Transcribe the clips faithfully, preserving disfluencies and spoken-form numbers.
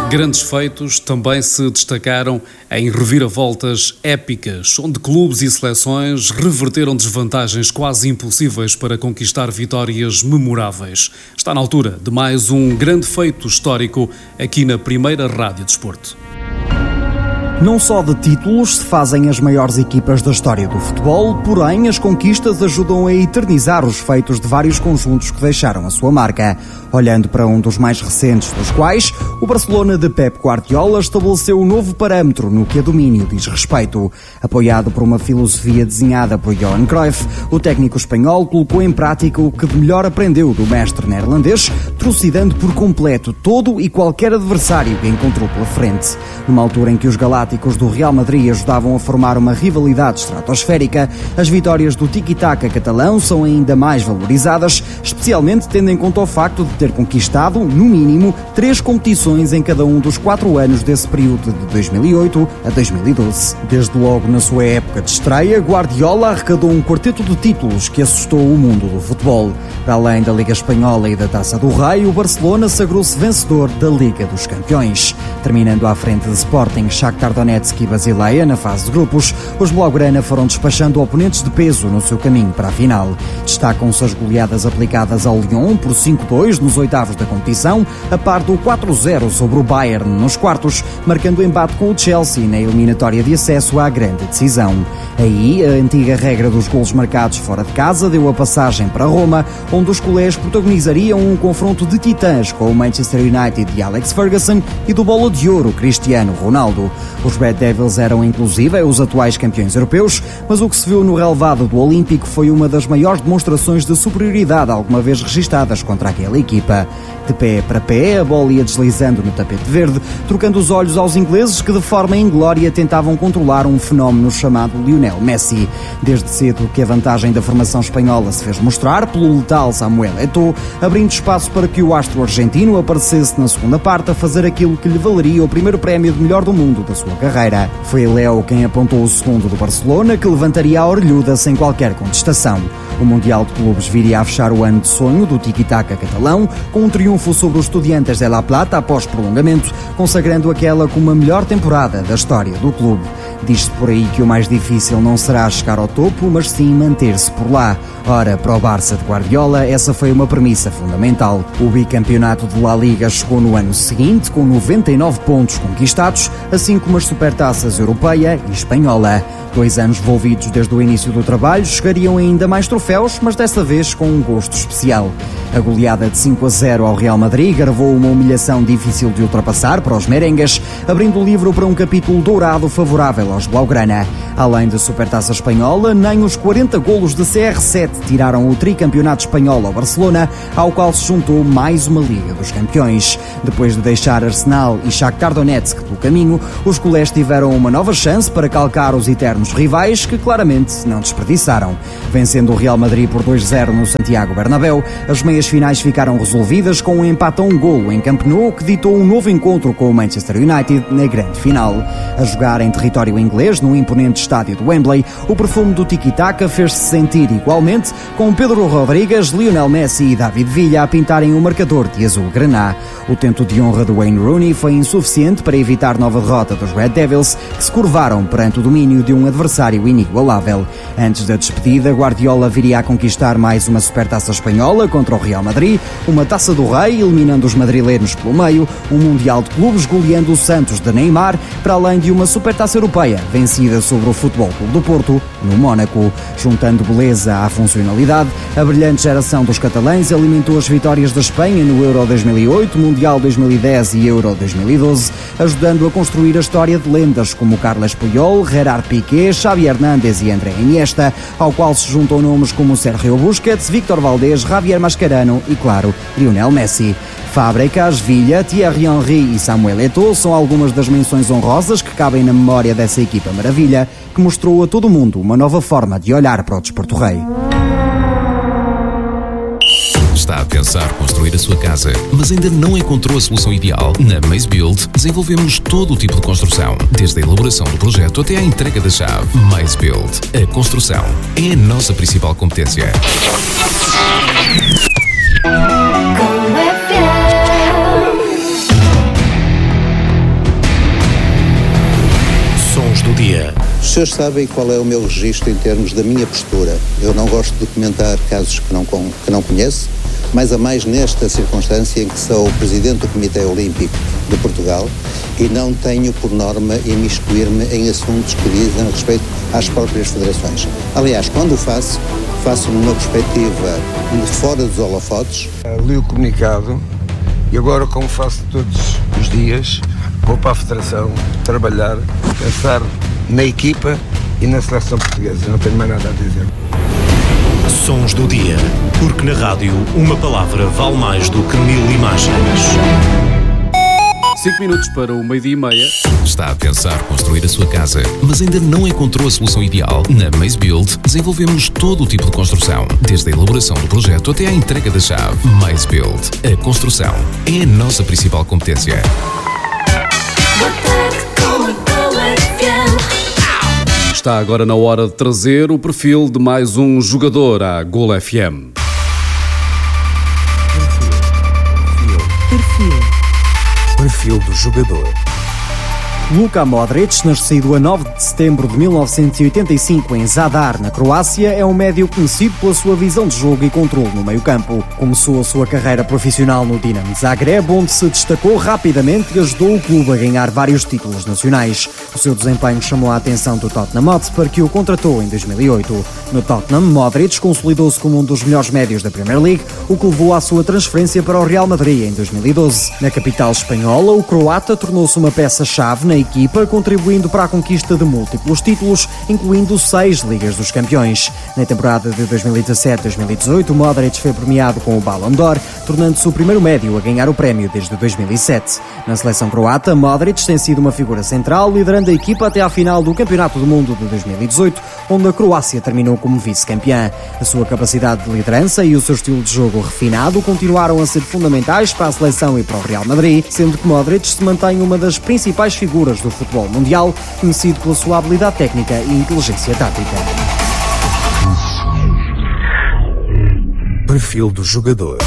Grandes feitos também se destacaram em reviravoltas épicas, onde clubes e seleções reverteram desvantagens quase impossíveis para conquistar vitórias memoráveis. Está na altura de mais um grande feito histórico aqui na primeira Rádio Desporto. Não só de títulos se fazem as maiores equipas da história do futebol, porém as conquistas ajudam a eternizar os feitos de vários conjuntos que deixaram a sua marca. Olhando para um dos mais recentes dos quais, o Barcelona de Pep Guardiola estabeleceu um novo parâmetro no que a domínio diz respeito. Apoiado por uma filosofia desenhada por Johan Cruyff, o técnico espanhol colocou em prática o que de melhor aprendeu do mestre neerlandês, trucidando por completo todo e qualquer adversário que encontrou pela frente. Numa altura em que os galácticos do Real Madrid ajudavam a formar uma rivalidade estratosférica, as vitórias do tiki-taka catalão são ainda mais valorizadas, especialmente tendo em conta o facto de ter conquistado, no mínimo, três competições em cada um dos quatro anos desse período de dois mil e oito a dois mil e doze. Desde logo na sua época de estreia, Guardiola arrecadou um quarteto de títulos que assustou o mundo do futebol. Para além da Liga Espanhola e da Taça do Rei, o Barcelona sagrou-se vencedor da Liga dos Campeões. Terminando à frente de Sporting, Shakhtar Donetsk e Basileia na fase de grupos, os Blaugrana foram despachando oponentes de peso no seu caminho para a final. Destacam-se as goleadas aplicadas ao Lyon por cinco a dois nos oitavos da competição, a par do quatro a zero sobre o Bayern nos quartos, marcando embate com o Chelsea na eliminatória de acesso à grande decisão. Aí, a antiga regra dos golos marcados fora de casa deu a passagem para Roma, onde os culés protagonizariam um confronto de titãs com o Manchester United de Alex Ferguson e do Bola de Ouro Cristiano Ronaldo. Os Red Devils eram inclusive os atuais campeões europeus, mas o que se viu no relvado do Olímpico foi uma das maiores demonstrações de superioridade alguma vez registadas contra aquela equipa. De pé para pé, a bola ia deslizando no tapete verde, trocando os olhos aos ingleses que de forma inglória tentavam controlar um fenómeno chamado Lionel Messi. Desde cedo que a vantagem da formação espanhola se fez mostrar pelo letal Samuel Eto'o, abrindo espaço para que o astro argentino aparecesse na segunda parte a fazer aquilo que lhe valeria o primeiro prémio de melhor do mundo da sua carreira. Foi Leo quem apontou o segundo do Barcelona, que levantaria a orelhuda sem qualquer contestação. O Mundial de Clubes viria a fechar o ano de sonho do tiki-taka catalão, com um triunfo sobre os Estudiantes de La Plata após prolongamento, consagrando aquela como a melhor temporada da história do clube. Diz-se por aí que o mais difícil não será chegar ao topo, mas sim manter-se por lá. Ora, para o Barça de Guardiola, essa foi uma premissa fundamental. O bicampeonato de La Liga chegou no ano seguinte, com noventa e nove pontos conquistados, assim como as supertaças europeia e espanhola. Dois anos envolvidos desde o início do trabalho, chegariam ainda mais troféus, mas desta vez com um gosto especial. A goleada de cinco a zero ao Real Madrid gravou uma humilhação difícil de ultrapassar para os merengues, abrindo o livro para um capítulo dourado favorável aos Blaugrana. Além da Supertaça Espanhola, nem os quarenta golos de C R sete tiraram o tricampeonato espanhol ao Barcelona, ao qual se juntou mais uma Liga dos Campeões. Depois de deixar Arsenal e Shakhtar Donetsk pelo caminho, os culés tiveram uma nova chance para calcar os eternos rivais, que claramente não desperdiçaram. Vencendo o Real Madrid por dois a zero no Santiago Bernabéu, as meias finais ficaram resolvidas com um empate a um golo em Camp Nou, que ditou um novo encontro com o Manchester United na grande final. A jogar em território inglês, no imponente estádio do Wembley, o perfume do tiki-taka fez-se sentir igualmente, com Pedro Rodríguez, Lionel Messi e David Villa a pintarem o marcador de azul-graná. O tento de honra de Wayne Rooney foi insuficiente para evitar nova derrota dos Red Devils, que se curvaram perante o domínio de um adversário inigualável. Antes da despedida, Guardiola viria a conquistar mais uma supertaça espanhola contra o Real Madrid, uma Taça do Rei, eliminando os madrilenos pelo meio, um Mundial de Clubes goleando o Santos de Neymar, para além de uma supertaça europeia, vencida sobre o Futebol Clube do Porto, no Mónaco. Juntando beleza à funcionalidade, a brilhante geração dos catalães alimentou as vitórias da Espanha no Euro dois mil e oito, Mundial dois mil e dez e Euro dois mil e doze, ajudando a construir a história de lendas como Carles Puyol, Gerard Piqué, Xavi Hernández e André Iniesta, ao qual se juntam nomes como Sérgio Busquets, Víctor Valdés, Javier Mascherano e, claro, Lionel Messi. Fábricas, Villa, Thierry Henry e Samuel Eto'o são algumas das menções honrosas que cabem na memória dessa equipa maravilha, que mostrou a todo mundo uma nova forma de olhar para o desporto rei. Está a pensar construir a sua casa, mas ainda não encontrou a solução ideal? Na Maze Build desenvolvemos todo o tipo de construção, desde a elaboração do projeto até à entrega da chave. Maze Build. A construção é a nossa principal competência. senhores sabem qual é o meu registro em termos da minha postura. Eu não gosto de comentar casos que não, que não conheço, mais a mais nesta circunstância em que sou o Presidente do Comitê Olímpico de Portugal e não tenho por norma imiscuir-me em assuntos que dizem respeito às próprias federações. Aliás, quando o faço, faço numa perspectiva de fora dos holofotes. Li o comunicado e agora, como faço todos os dias, vou para a Federação trabalhar, pensar na equipa e na seleção portuguesa. Não tenho mais nada a dizer. Sons do dia, porque na rádio uma palavra vale mais do que mil imagens. cinco minutos para o meio-dia e meia. Está a pensar construir a sua casa, mas ainda não encontrou a solução ideal? Na Maze Build desenvolvemos todo o tipo de construção, desde a elaboração do projeto até à entrega da chave. Maze Build. A construção é a nossa principal competência. Está agora na hora de trazer o perfil de mais um jogador à Gol F M. Perfil. Perfil do jogador. Luka Modric, nascido a nove de setembro de mil novecentos e oitenta e cinco em Zadar, na Croácia, é um médio conhecido pela sua visão de jogo e controle no meio-campo. Começou a sua carreira profissional no Dinamo Zagreb, onde se destacou rapidamente e ajudou o clube a ganhar vários títulos nacionais. O seu desempenho chamou a atenção do Tottenham Hotspur, que o contratou em dois mil e oito. No Tottenham, Modric consolidou-se como um dos melhores médios da Premier League, o que levou à sua transferência para o Real Madrid em dois mil e doze. Na capital espanhola, o croata tornou-se uma peça-chave na equipa, contribuindo para a conquista de múltiplos títulos, incluindo seis Ligas dos Campeões. Na temporada de dois mil e dezassete a dois mil e dezoito, Modric foi premiado com o Ballon d'Or, tornando-se o primeiro médio a ganhar o prémio desde dois mil e sete. Na seleção croata, Modric tem sido uma figura central, liderando a equipa até à final do Campeonato do Mundo de dois mil e dezoito, onde a Croácia terminou como vice-campeã. A sua capacidade de liderança e o seu estilo de jogo refinado continuaram a ser fundamentais para a seleção e para o Real Madrid, sendo que Modric se mantém uma das principais figuras do futebol mundial, conhecido pela sua habilidade técnica e inteligência tática. Perfil do jogador.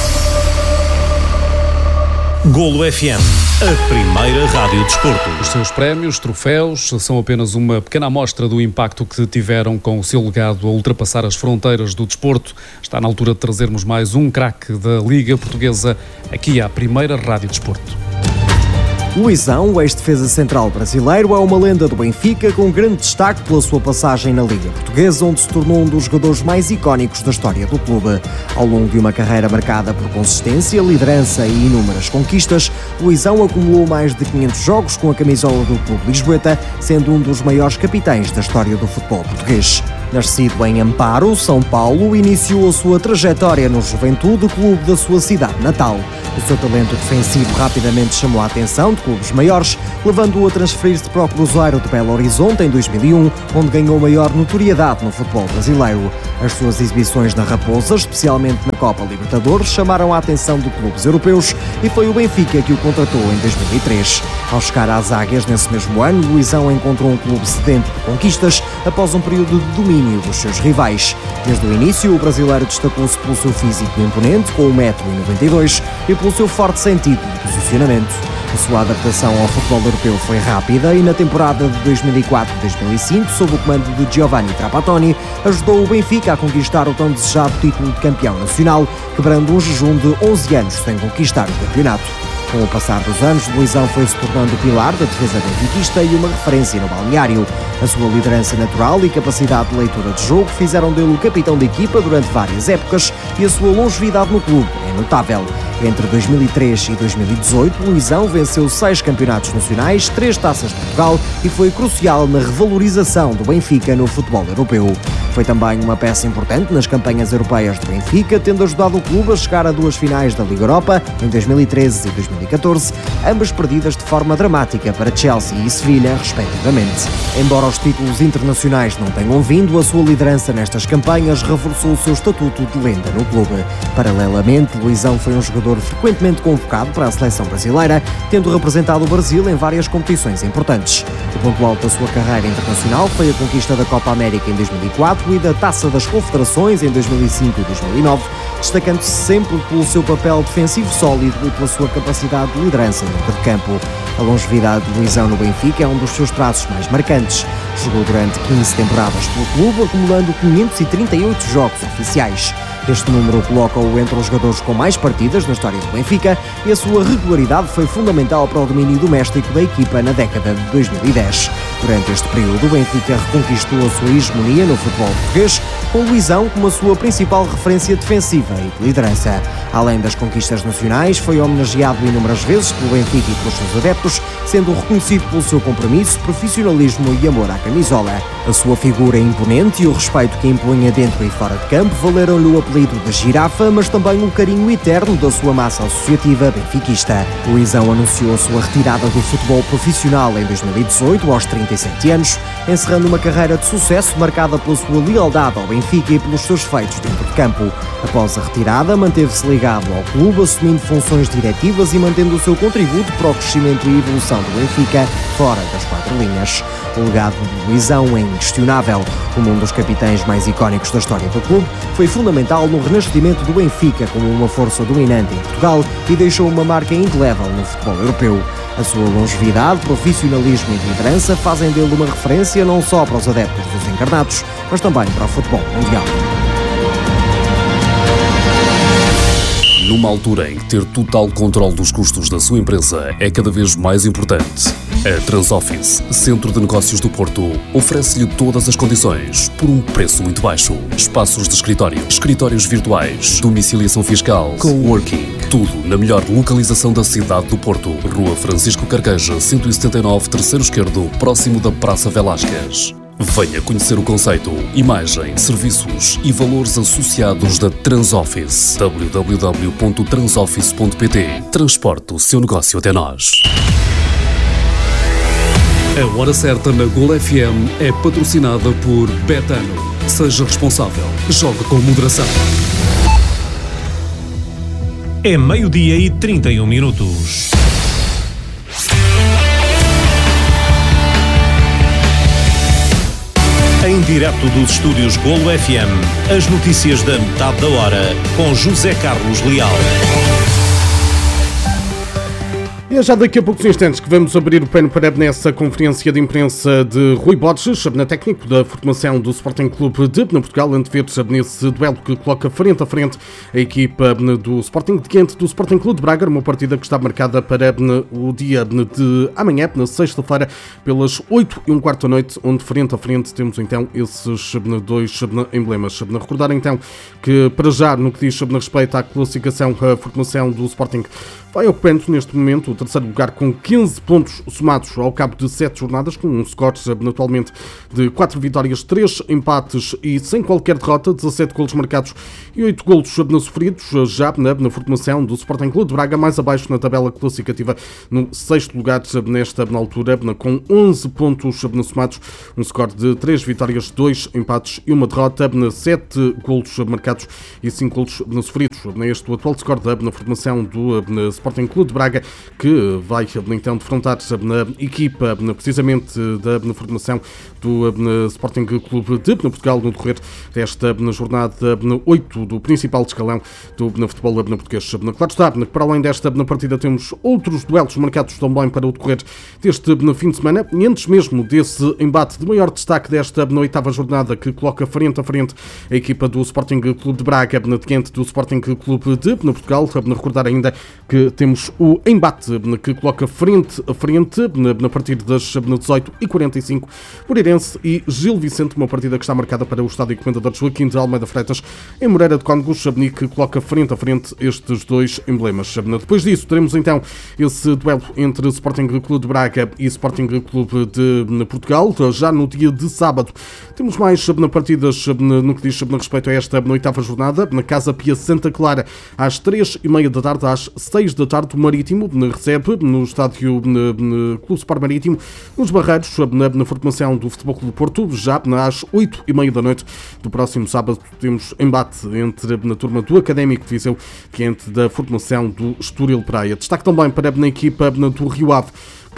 Golo F M, a primeira rádio desporto. Os seus prémios, troféus, são apenas uma pequena amostra do impacto que tiveram com o seu legado a ultrapassar as fronteiras do desporto. Está na altura de trazermos mais um craque da Liga Portuguesa aqui à primeira rádio desporto. Luizão, o ex-defesa central brasileiro, é uma lenda do Benfica com grande destaque pela sua passagem na Liga Portuguesa, onde se tornou um dos jogadores mais icónicos da história do clube. Ao longo de uma carreira marcada por consistência, liderança e inúmeras conquistas, Luizão acumulou mais de quinhentos jogos com a camisola do clube lisboeta, sendo um dos maiores capitães da história do futebol português. Nascido em Amparo, São Paulo, iniciou a sua trajetória no Juventude, clube da sua cidade natal. O seu talento defensivo rapidamente chamou a atenção de clubes maiores, levando-o a transferir-se para o Cruzeiro de Belo Horizonte em dois mil e um, onde ganhou maior notoriedade no futebol brasileiro. As suas exibições na Raposa, especialmente na Copa Libertadores, chamaram a atenção de clubes europeus e foi o Benfica que o contratou em dois mil e três. Ao chegar às Águias nesse mesmo ano, Luizão encontrou um clube sedento de conquistas após um período de domínio dos seus rivais. Desde o início, o brasileiro destacou-se pelo seu físico imponente, com um metro e noventa e dois, e pelo seu forte sentido de posicionamento. A sua adaptação ao futebol europeu foi rápida e na temporada de dois mil e quatro a dois mil e cinco, sob o comando de Giovanni Trapattoni, ajudou o Benfica a conquistar o tão desejado título de campeão nacional, quebrando um jejum de onze anos sem conquistar o campeonato. Com o passar dos anos, Luizão foi-se tornando o pilar da defesa benfiquista e uma referência no balneário. A sua liderança natural e capacidade de leitura de jogo fizeram dele o capitão da equipa durante várias épocas e a sua longevidade no clube é notável. Entre dois mil e três e dois mil e dezoito, Luizão venceu seis campeonatos nacionais, três taças de Portugal e foi crucial na revalorização do Benfica no futebol europeu. Foi também uma peça importante nas campanhas europeias do Benfica, tendo ajudado o clube a chegar a duas finais da Liga Europa em dois mil e treze e dois mil e catorze, ambas perdidas de forma dramática para Chelsea e Sevilha, respectivamente. Embora os títulos internacionais não tenham vindo, a sua liderança nestas campanhas reforçou o seu estatuto de lenda no clube. Paralelamente, Luizão foi um jogador frequentemente convocado para a seleção brasileira, tendo representado o Brasil em várias competições importantes. O ponto alto da sua carreira internacional foi a conquista da Copa América em dois mil e quatro e da Taça das Confederações em dois mil e cinco e dois mil e nove, destacando-se sempre pelo seu papel defensivo sólido e pela sua capacidade de liderança dentro de campo. A longevidade de Luizão no Benfica é um dos seus traços mais marcantes. Jogou durante quinze temporadas pelo clube, acumulando quinhentos e trinta e oito jogos oficiais. Este número coloca-o entre os jogadores com mais partidas na história do Benfica e a sua regularidade foi fundamental para o domínio doméstico da equipa na década de dois mil e dez. Durante este período, o Benfica reconquistou a sua hegemonia no futebol português, com Luizão como a sua principal referência defensiva e de liderança. Além das conquistas nacionais, foi homenageado inúmeras vezes pelo Benfica e pelos seus adeptos, sendo reconhecido pelo seu compromisso, profissionalismo e amor à camisola. A sua figura imponente e o respeito que impunha dentro e fora de campo valeram-lhe o apelido de Girafa, mas também o carinho eterno da sua massa associativa benfiquista. Luizão anunciou a sua retirada do futebol profissional em dois mil e dezoito, aos trinta e sete anos, encerrando uma carreira de sucesso marcada pela sua lealdade ao Benfica e pelos seus feitos dentro de campo. Após a retirada, manteve-se ligado ao clube, assumindo funções diretivas e mantendo o seu contributo para o crescimento e evolução do Benfica fora das quatro linhas. O legado de Luizão é inquestionável. Como um dos capitães mais icónicos da história do clube, foi fundamental no renascimento do Benfica como uma força dominante em Portugal e deixou uma marca indelével no futebol europeu. A sua longevidade, profissionalismo e liderança fazem dele uma referência não só para os adeptos dos encarnados, mas também para o futebol mundial. Numa altura em que ter total controle dos custos da sua empresa é cada vez mais importante, a Transoffice, Centro de Negócios do Porto, oferece-lhe todas as condições por um preço muito baixo. Espaços de escritório, escritórios virtuais, domiciliação fiscal, coworking, tudo na melhor localização da cidade do Porto. Rua Francisco Carqueja, cento e setenta e nove, terceiro esquerdo, próximo da Praça Velásquez. Venha conhecer o conceito, imagem, serviços e valores associados da Transoffice. w w w ponto transoffice ponto p t. Transporte o seu negócio até nós. A Hora Certa na Gol F M é patrocinada por Betano. Seja responsável. Jogue com moderação. É meio-dia e trinta e um minutos. Em direto dos estúdios Golo F M, as notícias da metade da hora, com José Carlos Leal. E é já daqui a poucos instantes que vamos abrir o pano para nessa conferência de imprensa de Rui Borges, na técnico da formação do Sporting Clube de Portugal, antever nesse duelo que coloca frente a frente a equipa do Sporting diante do Sporting Clube de Braga, uma partida que está marcada para o dia de amanhã, na sexta-feira, pelas oito e um quarto da noite, onde frente a frente temos então esses dois emblemas. Recordar então que, para já, no que diz respeito à classificação, a formação do Sporting vai ocupando neste momento o terceiro lugar com quinze pontos somados ao cabo de sete jornadas, com um score atualmente de quatro vitórias, três empates e sem qualquer derrota, dezassete golos marcados e oito golos sofridos, já na, na formação do Sporting Clube de Braga, mais abaixo na tabela classificativa, no sexto lugar nesta na altura, com onze pontos somados, um score de três vitórias, dois empates e uma derrota, sete golos marcados e cinco golos sofridos. Este o atual score da na formação do na Sporting Clube de Braga, que vai então defrontar na equipa precisamente da na formação do na Sporting Clube de Portugal no decorrer desta na jornada oito do principal escalão do na futebol na português. Claro está, para além desta na partida temos outros duelos marcados também para o decorrer deste na fim de semana, e antes mesmo desse embate de maior destaque desta na oitava jornada, que coloca frente a frente a equipa do Sporting Clube de Braga diante do Sporting Clube de Portugal. Recordar ainda que temos o embate que coloca frente a frente na partir das dezoito e quarenta e cinco, Moreirense e Gil Vicente, uma partida que está marcada para o estádio Comendador Joaquim de Almeida Freitas em Moreira de Cónegos, que coloca frente a frente estes dois emblemas. Depois disso teremos então esse duelo entre Sporting Clube de Braga e Sporting Clube de Portugal. Já no dia de sábado temos mais partidas no que diz respeito a esta oitava jornada. Na Casa Pia Santa Clara, às três e meia da tarde, às seis da tarde, o Marítimo recebe no estádio Clube Sport Marítimo, nos Barreiros, na, na formação do Futebol Clube do Porto. Já às oito e meia da noite do próximo sábado temos embate entre na turma do Académico de Viseu diante da formação do Estoril Praia. Destaque também para a equipa do Rio Ave,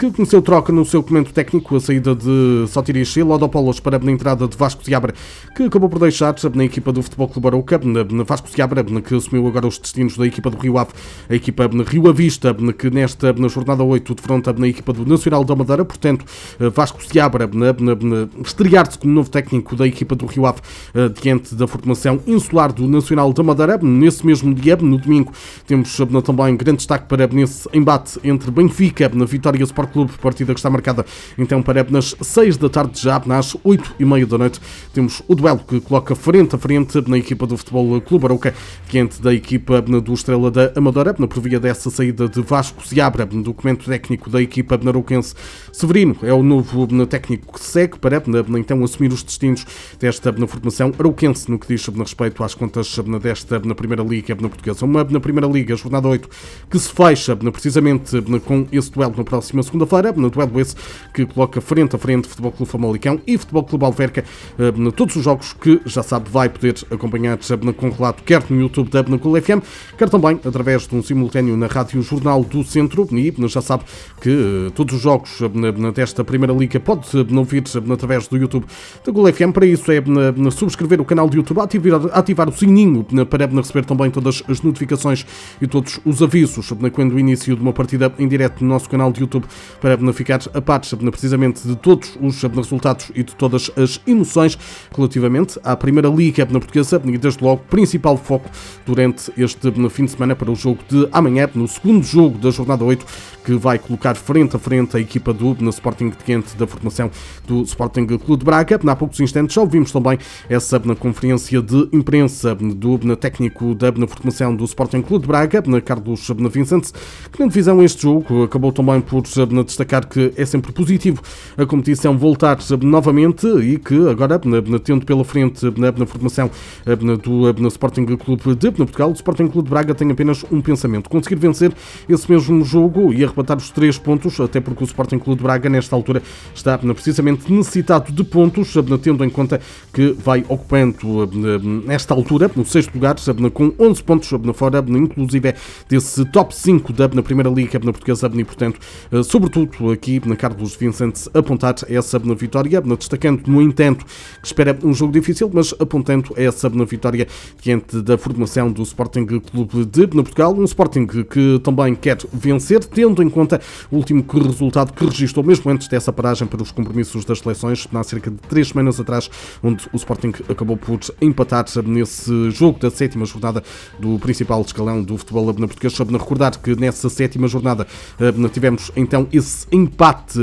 que conheceu troca no seu comando técnico, a saída de Sotiris e Lodopoulos para a entrada de Vasco Seabra, que acabou por deixar na equipa do Futebol Clube Arouca, na Vasco Seabra, que assumiu agora os destinos da equipa do Rio Ave, a equipa Rio Avista, que nesta na jornada oito defronta na equipa do Nacional da Madeira, portanto, Vasco Seabra estrear-se como novo técnico da equipa do Rio Ave diante da formação insular do Nacional da Madeira. Nesse mesmo dia, no domingo, temos também grande destaque para nesse embate entre Benfica na Vitória Sport Clube, partida que está marcada então para nas seis da tarde, já nas oito e meia da noite. Temos o duelo que coloca frente a frente na equipa do Futebol Clube Arouca diante da equipa do Estrela da Amadora, na por via dessa saída de Vasco Seabra, documento técnico da equipa arouquense. Severino é o novo técnico que segue para então assumir os destinos desta na formação arouquense no que diz respeito às contas desta na Primeira Liga na Portuguesa. Uma na Primeira Liga, jornada oito, que se fecha precisamente com esse duelo na próxima segunda-feira, no duelo esse que coloca frente a frente Futebol Clube Famalicão e Futebol Clube Alverca, todos os jogos que já sabe vai poder acompanhar com relato quer no YouTube da Cool F M, quer também através de um simultâneo na Rádio Jornal do Centro, e já sabe que todos os jogos desta Primeira Liga pode ouvir através do YouTube da Cool F M. Para isso é subscrever o canal de YouTube, ativar, ativar o sininho para receber também todas as notificações e todos os avisos quando o início de uma partida em direto no nosso canal de YouTube, para ficar a par precisamente de todos os resultados e de todas as emoções relativamente à Primeira Liga na Portuguesa, e desde logo principal foco durante este fim de semana para o jogo de amanhã, no segundo jogo da jornada oito, que vai colocar frente a frente a equipa do na Sporting diante da formação do Sporting Clube de Braga. Há poucos instantes já ouvimos também essa na conferência de imprensa do na técnico da na formação do Sporting Clube de Braga, na Carlos na Vicente, que na divisão este jogo acabou também por na destacar que é sempre positivo a competição voltar novamente e que agora, na, tendo pela frente na, na formação na, do na Sporting Clube de na Portugal, o Sporting Clube de Braga tem apenas um pensamento: conseguir vencer esse mesmo jogo e arrebatar os três pontos, até porque o Sporting Clube de Braga nesta altura está precisamente necessitado de pontos, tendo em conta que vai ocupando nesta altura no sexto lugar com onze pontos fora, inclusive desse top cinco da na Primeira Liga na Portuguesa, e portanto, sobretudo aqui na Carlos Vicente, apontar essa na vitória, destacando no entanto que espera um jogo difícil, mas apontando essa na vitória diante da formação do Sporting Clube de na Portugal, um Sporting que também quer vencer, tendo em conta o último resultado que registrou mesmo antes dessa paragem para os compromissos das seleções, há cerca de três semanas atrás, onde o Sporting acabou por empatar nesse jogo da sétima jornada do principal escalão do futebol na Portuguesa. Sabe recordar que nessa sétima jornada tivemos então esse empate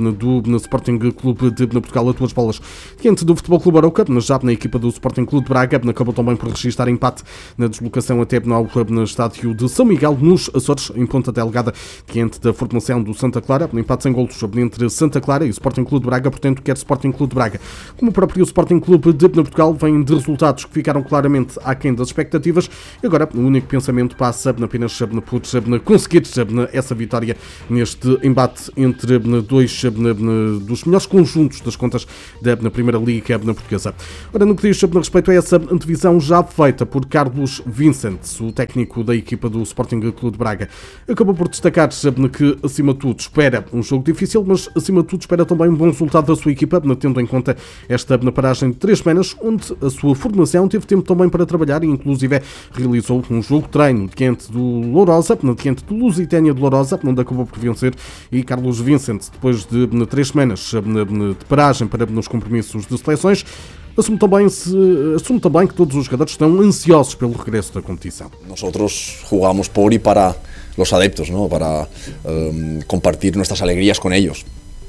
do Sporting Clube de Portugal a duas bolas diante do Futebol Clube Arouca, já na equipa do Sporting Clube de Braga, acabou também por registrar empate na deslocação até no estádio de São Miguel, nos Açores, em Ponta Delgada, diante da formação do Santa Clara, empate sem golos entre Santa Clara e o Sporting Clube de Braga, portanto quer Sporting Clube de Braga como o próprio Sporting Clube de Portugal vem de resultados que ficaram claramente aquém das expectativas, e agora o único pensamento passa apenas por conseguir essa vitória neste embate entre dois dos melhores conjuntos das contas da Primeira Liga na Portuguesa. Ora, no que diz respeito a essa divisão já feita por Carlos Vicente, o técnico da equipa do Sporting Clube de Braga, acabou por destacar que acima de tudo espera um jogo difícil, mas acima de tudo espera também um bom resultado da sua equipa, tendo em conta esta paragem de três semanas, onde a sua formação teve tempo também para trabalhar e inclusive realizou um jogo de treino diante do Lourosa, diante do Lusitânia de Lourosa, onde acabou por vencer, e Carlos Vicente, depois de três semanas de paragem para os compromissos de seleções, assume também, se, assume também que todos os jogadores estão ansiosos pelo regresso da competição. Nosotros jugamos por y para los adeptos, ¿no? Para um, compartir nuestras alegrías con ellos.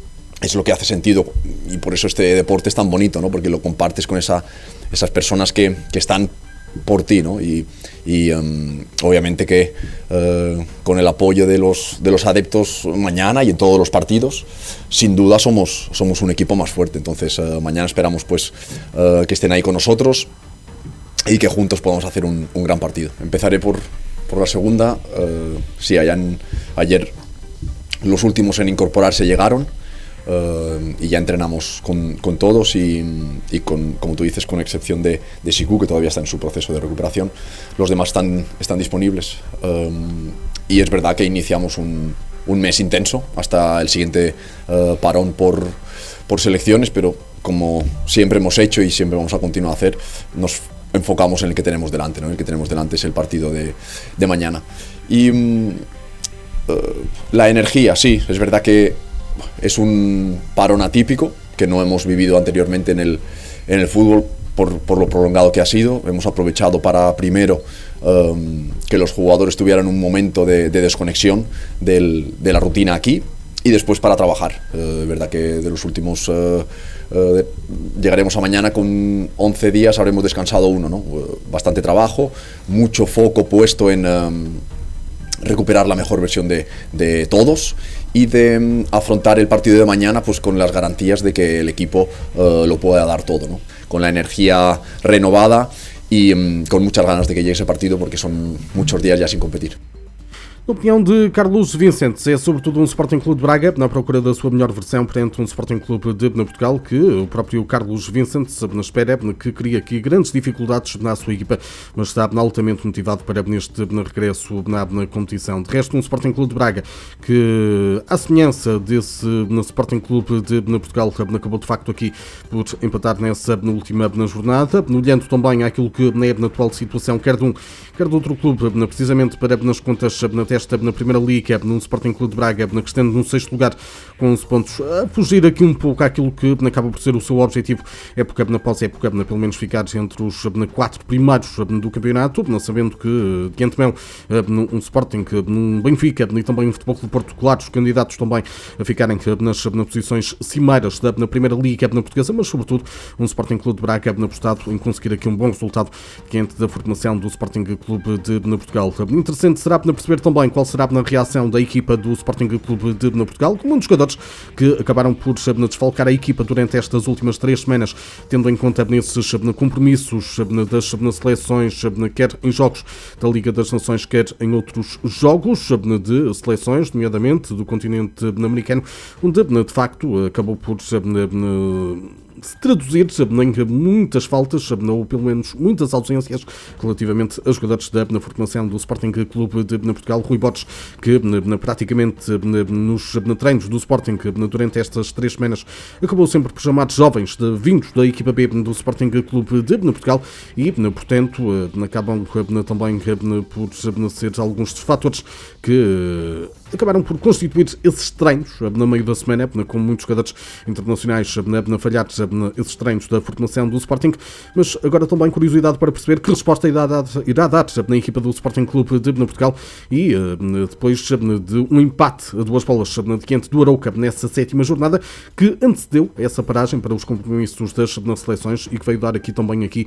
Es lo que hace sentido y por eso este deporte es tan bonito, ¿no? Porque lo compartes con esa, esas personas que, que están por ti, ¿no? Y, y um, obviamente que uh, con el apoyo de los, de los adeptos mañana y en todos los partidos, sin duda somos, somos un equipo más fuerte. Entonces uh, mañana esperamos pues uh, que estén ahí con nosotros y que juntos podamos hacer un, un gran partido. Empezaré por, por la segunda. Uh, sí, hayan, ayer los últimos en incorporarse llegaron. Uh, y ya entrenamos con, con todos y, y con, como tú dices, con excepción de, de Siku, que todavía está en su proceso de recuperación, los demás están, están disponibles. Um, y es verdad que iniciamos un, un mes intenso hasta el siguiente uh, parón por, por selecciones, pero como siempre hemos hecho y siempre vamos a continuar a hacer, nos enfocamos en el que tenemos delante, ¿no? El que tenemos delante es el partido de, de mañana. Y uh, la energía, sí, es verdad que es un parón atípico que no hemos vivido anteriormente en el, en el fútbol por, por lo prolongado que ha sido. Hemos aprovechado para primero um, que los jugadores tuvieran un momento de, de desconexión del, de la rutina aquí, y después para trabajar. Es uh, verdad que de los últimos uh, uh, de, llegaremos a mañana con once días, habremos descansado uno, ¿no? Uh, bastante trabajo, mucho foco puesto en um, recuperar la mejor versión de, de todos y de um, afrontar el partido de mañana pues con las garantías de que el equipo uh, lo pueda dar todo, ¿no? Con la energía renovada y um, con muchas ganas de que llegue ese partido, porque son muchos días ya sin competir. A opinião de Carlos Vicentes é sobretudo um Sporting Clube de Braga na procura da sua melhor versão perante um Sporting Clube de Portugal que o próprio Carlos Vicentes espera que cria aqui grandes dificuldades na sua equipa, mas está altamente motivado para neste regresso na, na competição. De resto, um Sporting Clube de Braga que, à semelhança desse no Sporting Clube de Portugal, acabou de facto aqui por empatar nessa na última na jornada, olhando também àquilo que é na atual situação, quer de um, quer de outro clube, precisamente para nas contas na testa na Primeira Liga, no Sporting Clube de Braga, que estende no sexto lugar com onze pontos, a fugir aqui um pouco àquilo que acaba por ser o seu objetivo, época após época, pelo menos ficar entre os quatro primeiros do campeonato, sabendo que de antemão um Sporting, um Benfica e também um Futebol Clube Porto, claro, os candidatos também a ficarem nas, nas posições cimeiras da na Primeira Liga na portuguesa, mas sobretudo um Sporting Clube de Braga apostado em conseguir aqui um bom resultado diante da formação do Sporting Clube de Portugal. Interessante será perceber também qual será a reação da equipa do Sporting Clube de Portugal, com muitos jogadores que acabaram por desfalcar a equipa durante estas últimas três semanas, tendo em conta nesses compromissos das seleções, quer em jogos da Liga das Nações, quer em outros jogos de seleções, nomeadamente do continente americano, onde de facto acabou por se traduzir em muitas faltas, ou pelo menos muitas ausências, relativamente a jogadores da formação do Sporting Clube de Portugal. Rui Borges, que praticamente nos treinos do Sporting durante estas três semanas acabou sempre por chamar jovens de, vindos da equipa B do Sporting Clube de Portugal e, portanto, acabam também por ser alguns dos fatores que acabaram por constituir esses treinos no meio da semana, com muitos jogadores internacionais a falhar esses treinos da formação do Sporting. Mas agora também curiosidade para perceber que resposta irá dar, irá dar na equipa do Sporting Clube de Portugal e depois de um empate a duas bolas diante do Arouca nessa sétima jornada, que antecedeu essa paragem para os compromissos das seleções e que veio dar aqui também aqui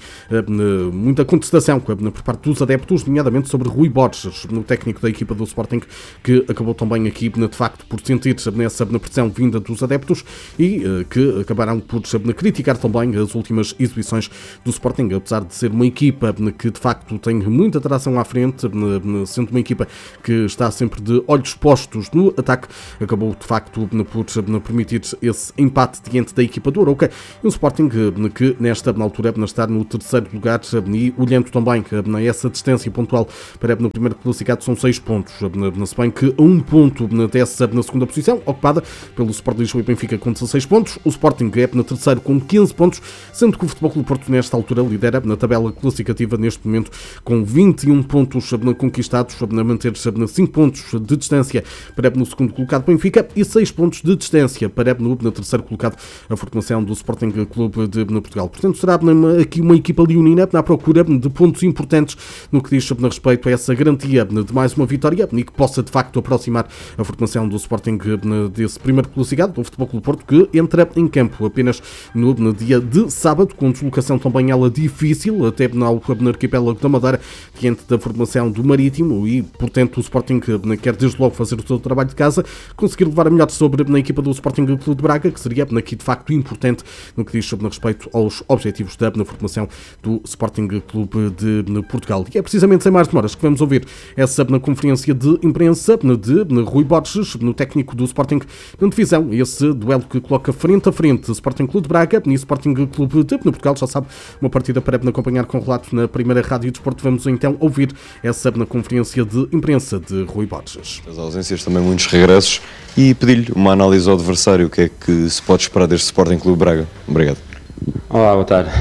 muita contestação por parte dos adeptos, nomeadamente sobre Rui Borges, no técnico da equipa do Sporting, que acabou também aqui, de facto, por sentir nessa pressão vinda dos adeptos e que acabaram por criticar também as últimas exibições do Sporting, apesar de ser uma equipa que, de facto, tem muita tração à frente, sendo uma equipa que está sempre de olhos postos no ataque, acabou, de facto, por permitir esse empate diante da equipa do Arouca, e um Sporting que, nesta altura, está no terceiro lugar e, olhando também a essa distância pontual para no primeiro classificado, são seis pontos, se bem que a um ponto dessa na segunda posição, ocupada pelo Sport Lisboa e Benfica com dezasseis pontos, o Sporting é na terceiro com quinze pontos, sendo que o Futebol Clube Porto nesta altura lidera na tabela classificativa neste momento com vinte e um pontos conquistados, a manter cinco pontos de distância para no segundo colocado Benfica e seis pontos de distância para no terceiro colocado a formação do Sporting Clube de Portugal. Portanto, será aqui uma equipa leonina à procura de pontos importantes no que diz a respeito a essa garantia de mais uma vitória e que possa de facto aproximar a formação do Sporting desse primeiro classificado, do Futebol Clube Porto, que entra em campo apenas no, no dia de sábado, com deslocação também ela difícil, até no, no arquipélago da Madeira, diante da formação do Marítimo, e portanto o Sporting quer desde logo fazer o seu trabalho de casa, conseguir levar a melhor sobre na equipa do Sporting Clube de Braga, que seria aqui de facto importante no que diz sobre respeito aos objetivos da na formação do Sporting Clube de Portugal. E é precisamente sem mais demoras que vamos ouvir essa na conferência de imprensa de Rui Borges, no técnico do Sporting na divisão. Esse duelo que coloca frente a frente Sporting Clube de Braga e Sporting Clube de Portugal. Já sabe, uma partida para acompanhar com relato na primeira Rádio Desporto. Vamos então ouvir essa na conferência de imprensa de Rui Borges. As ausências, também muitos regressos, e pedir-lhe uma análise ao adversário. O que é que se pode esperar deste Sporting Clube de Braga? Obrigado. Olá, boa tarde.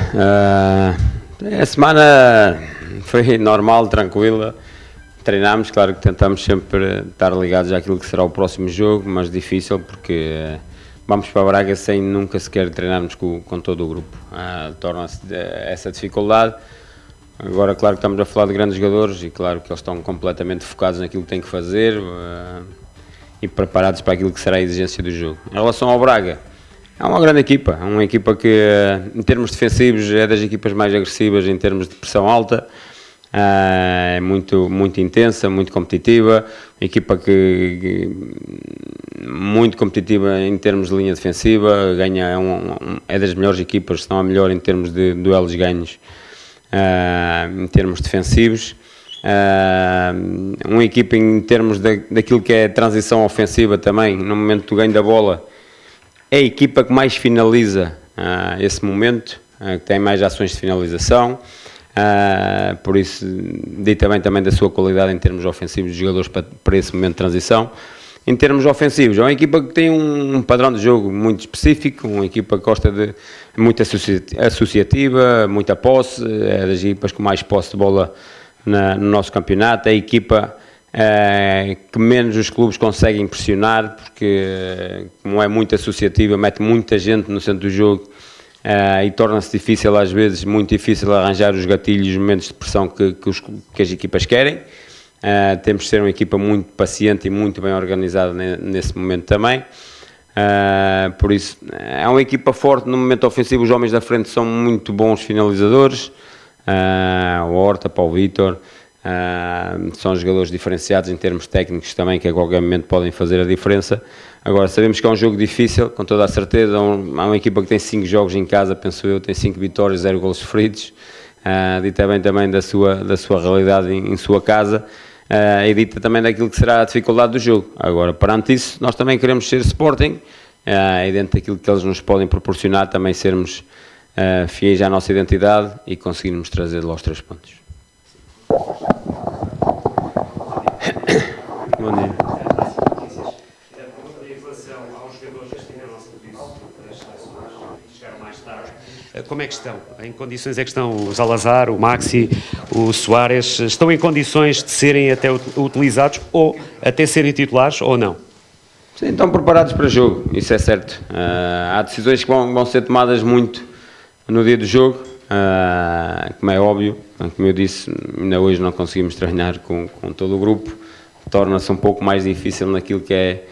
Uh, a semana foi normal, tranquila. Treinámos, claro que tentamos sempre estar ligados àquilo que será o próximo jogo, mas difícil porque uh, vamos para Braga sem nunca sequer treinarmos com, com todo o grupo. Uh, torna-se essa dificuldade. Agora, claro que estamos a falar de grandes jogadores e claro que eles estão completamente focados naquilo que têm que fazer uh, e preparados para aquilo que será a exigência do jogo. Em relação ao Braga, é uma grande equipa, é uma equipa que uh, em termos defensivos é das equipas mais agressivas em termos de pressão alta, uh, é muito, muito intensa, muito competitiva, uma equipa que, que muito competitiva em termos de linha defensiva, ganha, é, um, um, é das melhores equipas, se não a melhor em termos de duelos ganhos. Uh, em termos defensivos, uh, uma equipa em termos da, daquilo que é transição ofensiva também, no momento do ganho da bola, é a equipa que mais finaliza uh, esse momento, uh, que tem mais ações de finalização, uh, por isso diz também, também da sua qualidade em termos ofensivos de jogadores para, para esse momento de transição. Em termos ofensivos, é uma equipa que tem um padrão de jogo muito específico, uma equipa que gosta de muito associativa, muita posse, é das equipas com mais posse de bola na, no nosso campeonato, é a equipa é, que menos os clubes conseguem pressionar, porque como é muito associativa, mete muita gente no centro do jogo é, e torna-se difícil às vezes, muito difícil arranjar os gatilhos, os momentos de pressão que, que, os, que as equipas querem. Uh, temos de ser uma equipa muito paciente e muito bem organizada nesse momento também, uh, por isso é uma equipa forte no momento ofensivo. Os homens da frente são muito bons finalizadores, uh, o Horta, para o Vítor, uh, são jogadores diferenciados em termos técnicos também, que a qualquer momento podem fazer a diferença. Agora, sabemos que é um jogo difícil, com toda a certeza. Há uma equipa que tem cinco jogos em casa, penso eu, tem cinco vitórias, zero golos sofridos, uh, dita bem também da sua, da sua realidade em, em sua casa. Uh, e dita também daquilo que será a dificuldade do jogo. Agora, perante isso, nós também queremos ser Sporting, uh, e dentro daquilo que eles nos podem proporcionar, também sermos uh, fiéis à nossa identidade e conseguirmos trazer lá os três pontos. Bom dia. Como é que estão? Em condições é que estão o Salazar, o Maxi, o Soares? Estão em condições de serem até utilizados ou até serem titulares ou não? Sim, estão preparados para o jogo, isso é certo. Uh, há decisões que vão, vão ser tomadas muito no dia do jogo, uh, como é óbvio. Como eu disse, ainda hoje não conseguimos treinar com, com todo o grupo. Torna-se um pouco mais difícil naquilo que é,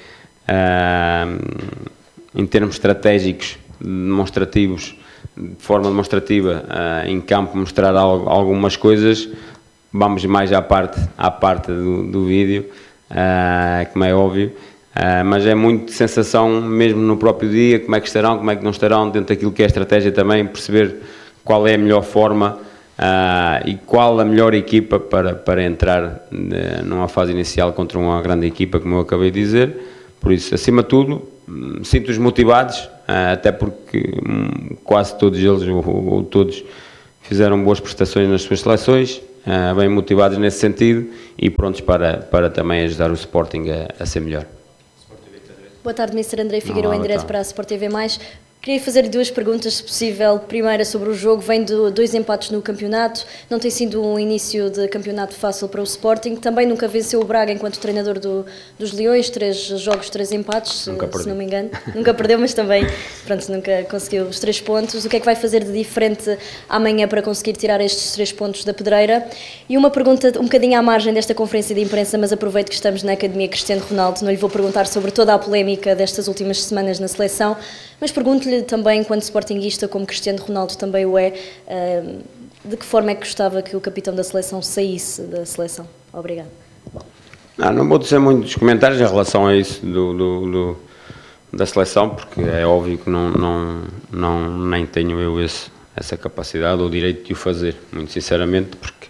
uh, em termos estratégicos, demonstrativos, de forma demonstrativa, uh, em campo, mostrar algo, algumas coisas. Vamos mais à parte, à parte do, do vídeo, uh, como é óbvio, uh, mas é muito sensação mesmo no próprio dia, como é que estarão, como é que não estarão, dentro daquilo que é a estratégia também, perceber qual é a melhor forma uh, e qual a melhor equipa para, para entrar uh, numa fase inicial contra uma grande equipa, como eu acabei de dizer. Por isso, acima de tudo, sinto-os motivados, até porque quase todos eles, ou, ou todos, fizeram boas prestações nas suas seleções, bem motivados nesse sentido e prontos para, para também ajudar o Sporting a, a ser melhor. Boa tarde, mister André Figueiredo, em direto para a Sport T V mais. Queria fazer duas perguntas, se possível. Primeira sobre o jogo, vem de dois empates no campeonato, não tem sido um início de campeonato fácil para o Sporting, também nunca venceu o Braga enquanto treinador do, dos Leões, três jogos, três empates, se, se não me engano, nunca perdeu, mas também, pronto, nunca conseguiu os três pontos. O que é que vai fazer de diferente amanhã para conseguir tirar estes três pontos da pedreira? E uma pergunta um bocadinho à margem desta conferência de imprensa, mas aproveito que estamos na Academia Cristiano Ronaldo, não lhe vou perguntar sobre toda a polémica destas últimas semanas na seleção, mas pergunto-lhe também, enquanto sportinguista, como Cristiano Ronaldo também o é, de que forma é que gostava que o capitão da seleção saísse da seleção? Obrigado. Não, não vou dizer muitos comentários em relação a isso do, do, do, da seleção, porque é óbvio que não, não, não, nem tenho eu esse, essa capacidade ou direito de o fazer, muito sinceramente, porque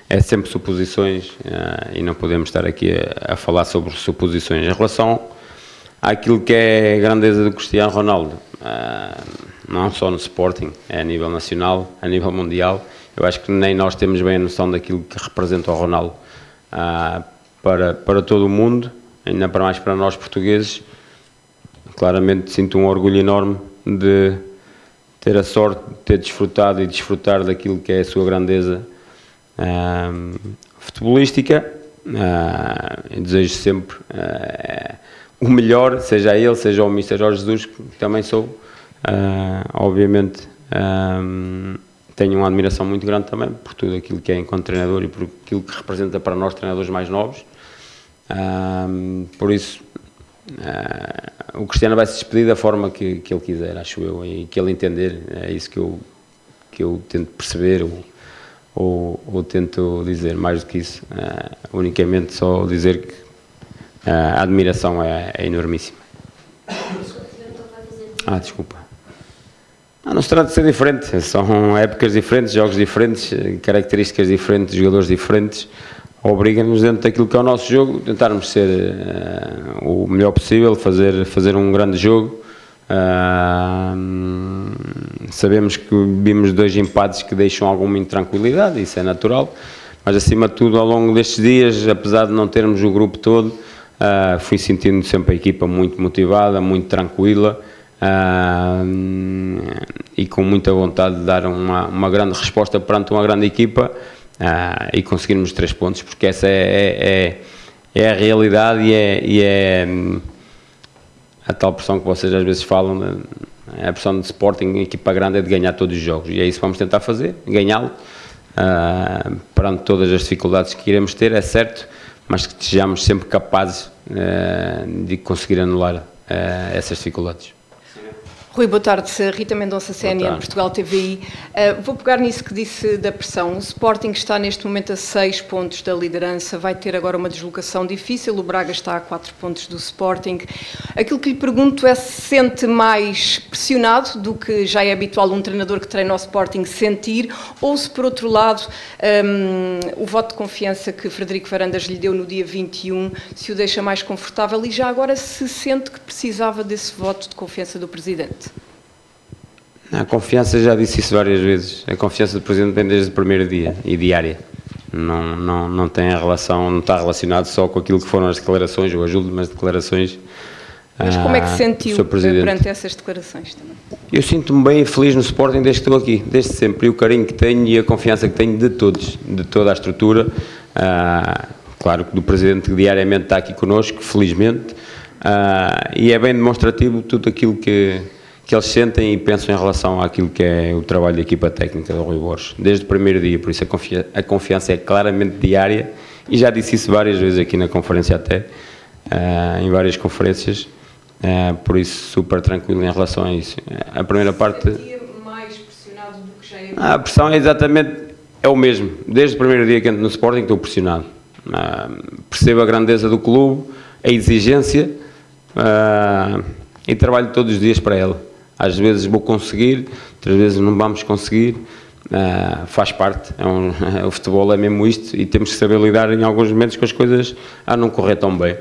é sempre suposições uh, e não podemos estar aqui a, a falar sobre suposições. Em relação àquilo que é a grandeza do Cristiano Ronaldo, uh, não só no Sporting, é a nível nacional, a nível mundial, eu acho que nem nós temos bem a noção daquilo que representa o Ronaldo uh, para, para todo o mundo, ainda para mais para nós portugueses. Claramente sinto um orgulho enorme de ter a sorte de ter desfrutado e desfrutar daquilo que é a sua grandeza uh, futebolística. Uh, desejo sempre uh, o melhor, seja ele, seja o mister Jorge Jesus, que também sou. Uh, obviamente uh, tenho uma admiração muito grande também por tudo aquilo que é enquanto treinador e por aquilo que representa para nós treinadores mais novos. Uh, por isso uh, o Cristiano vai se despedir da forma que, que ele quiser, acho eu, e que ele entender. É isso que eu, que eu tento perceber ou, ou, ou tento dizer. Mais do que isso, uh, unicamente só dizer que uh, a admiração é, é enormíssima. Ah, desculpa. Ah, não se trata de ser diferente, são épocas diferentes, jogos diferentes, características diferentes, jogadores diferentes. Obriga-nos, dentro daquilo que é o nosso jogo, tentarmos ser uh, o melhor possível, fazer, fazer um grande jogo. Uh, sabemos que vimos dois empates que deixam alguma intranquilidade, isso é natural, mas acima de tudo, ao longo destes dias, apesar de não termos o grupo todo, uh, fui sentindo sempre a equipa muito motivada, muito tranquila. Uh, e com muita vontade de dar uma, uma grande resposta perante uma grande equipa uh, e conseguirmos três pontos, porque essa é, é, é a realidade e é, e é a tal pressão que vocês às vezes falam, é a pressão de Sporting, a equipa grande é de ganhar todos os jogos, e é isso que vamos tentar fazer, ganhá-lo uh, perante todas as dificuldades que iremos ter, é certo, mas que estejamos sempre capazes uh, de conseguir anular uh, essas dificuldades. Rui, boa tarde. Rita Mendonça, C N N, Portugal T V I. Uh, vou pegar nisso que disse da pressão. O Sporting está neste momento a seis pontos da liderança, vai ter agora uma deslocação difícil, o Braga está a quatro pontos do Sporting. Aquilo que lhe pergunto é se sente mais pressionado do que já é habitual um treinador que treina o Sporting sentir, ou se por outro lado um, o voto de confiança que Frederico Varandas lhe deu no dia vinte e um se o deixa mais confortável e já agora se sente que precisava desse voto de confiança do Presidente. A confiança, já disse isso várias vezes, a confiança do Presidente vem desde o primeiro dia e diária, não, não, não tem a relação, não está relacionado só com aquilo que foram as declarações ou as últimas declarações. Mas como é que se sentiu perante essas declarações também? Eu sinto-me bem e feliz no Sporting desde que estou aqui, desde sempre, e o carinho que tenho e a confiança que tenho de todos, de toda a estrutura, ah, claro que do Presidente que diariamente está aqui connosco, felizmente, ah, e é bem demonstrativo tudo aquilo que que eles sentem e pensam em relação àquilo que é o trabalho da equipa técnica do Rui Borges, desde o primeiro dia, por isso a, confi a confiança é claramente diária, e já disse isso várias vezes aqui na conferência até, uh, em várias conferências, uh, por isso super tranquilo em relação a isso. A primeira parte... mais pressionado do que já é... A pressão é exatamente, é o mesmo, desde o primeiro dia que entro no Sporting estou pressionado, uh, percebo a grandeza do clube, a exigência, uh, e trabalho todos os dias para ela. Às vezes vou conseguir, outras vezes não vamos conseguir, uh, faz parte, é um, o futebol é mesmo isto e temos que saber lidar em alguns momentos com as coisas a não correr tão bem.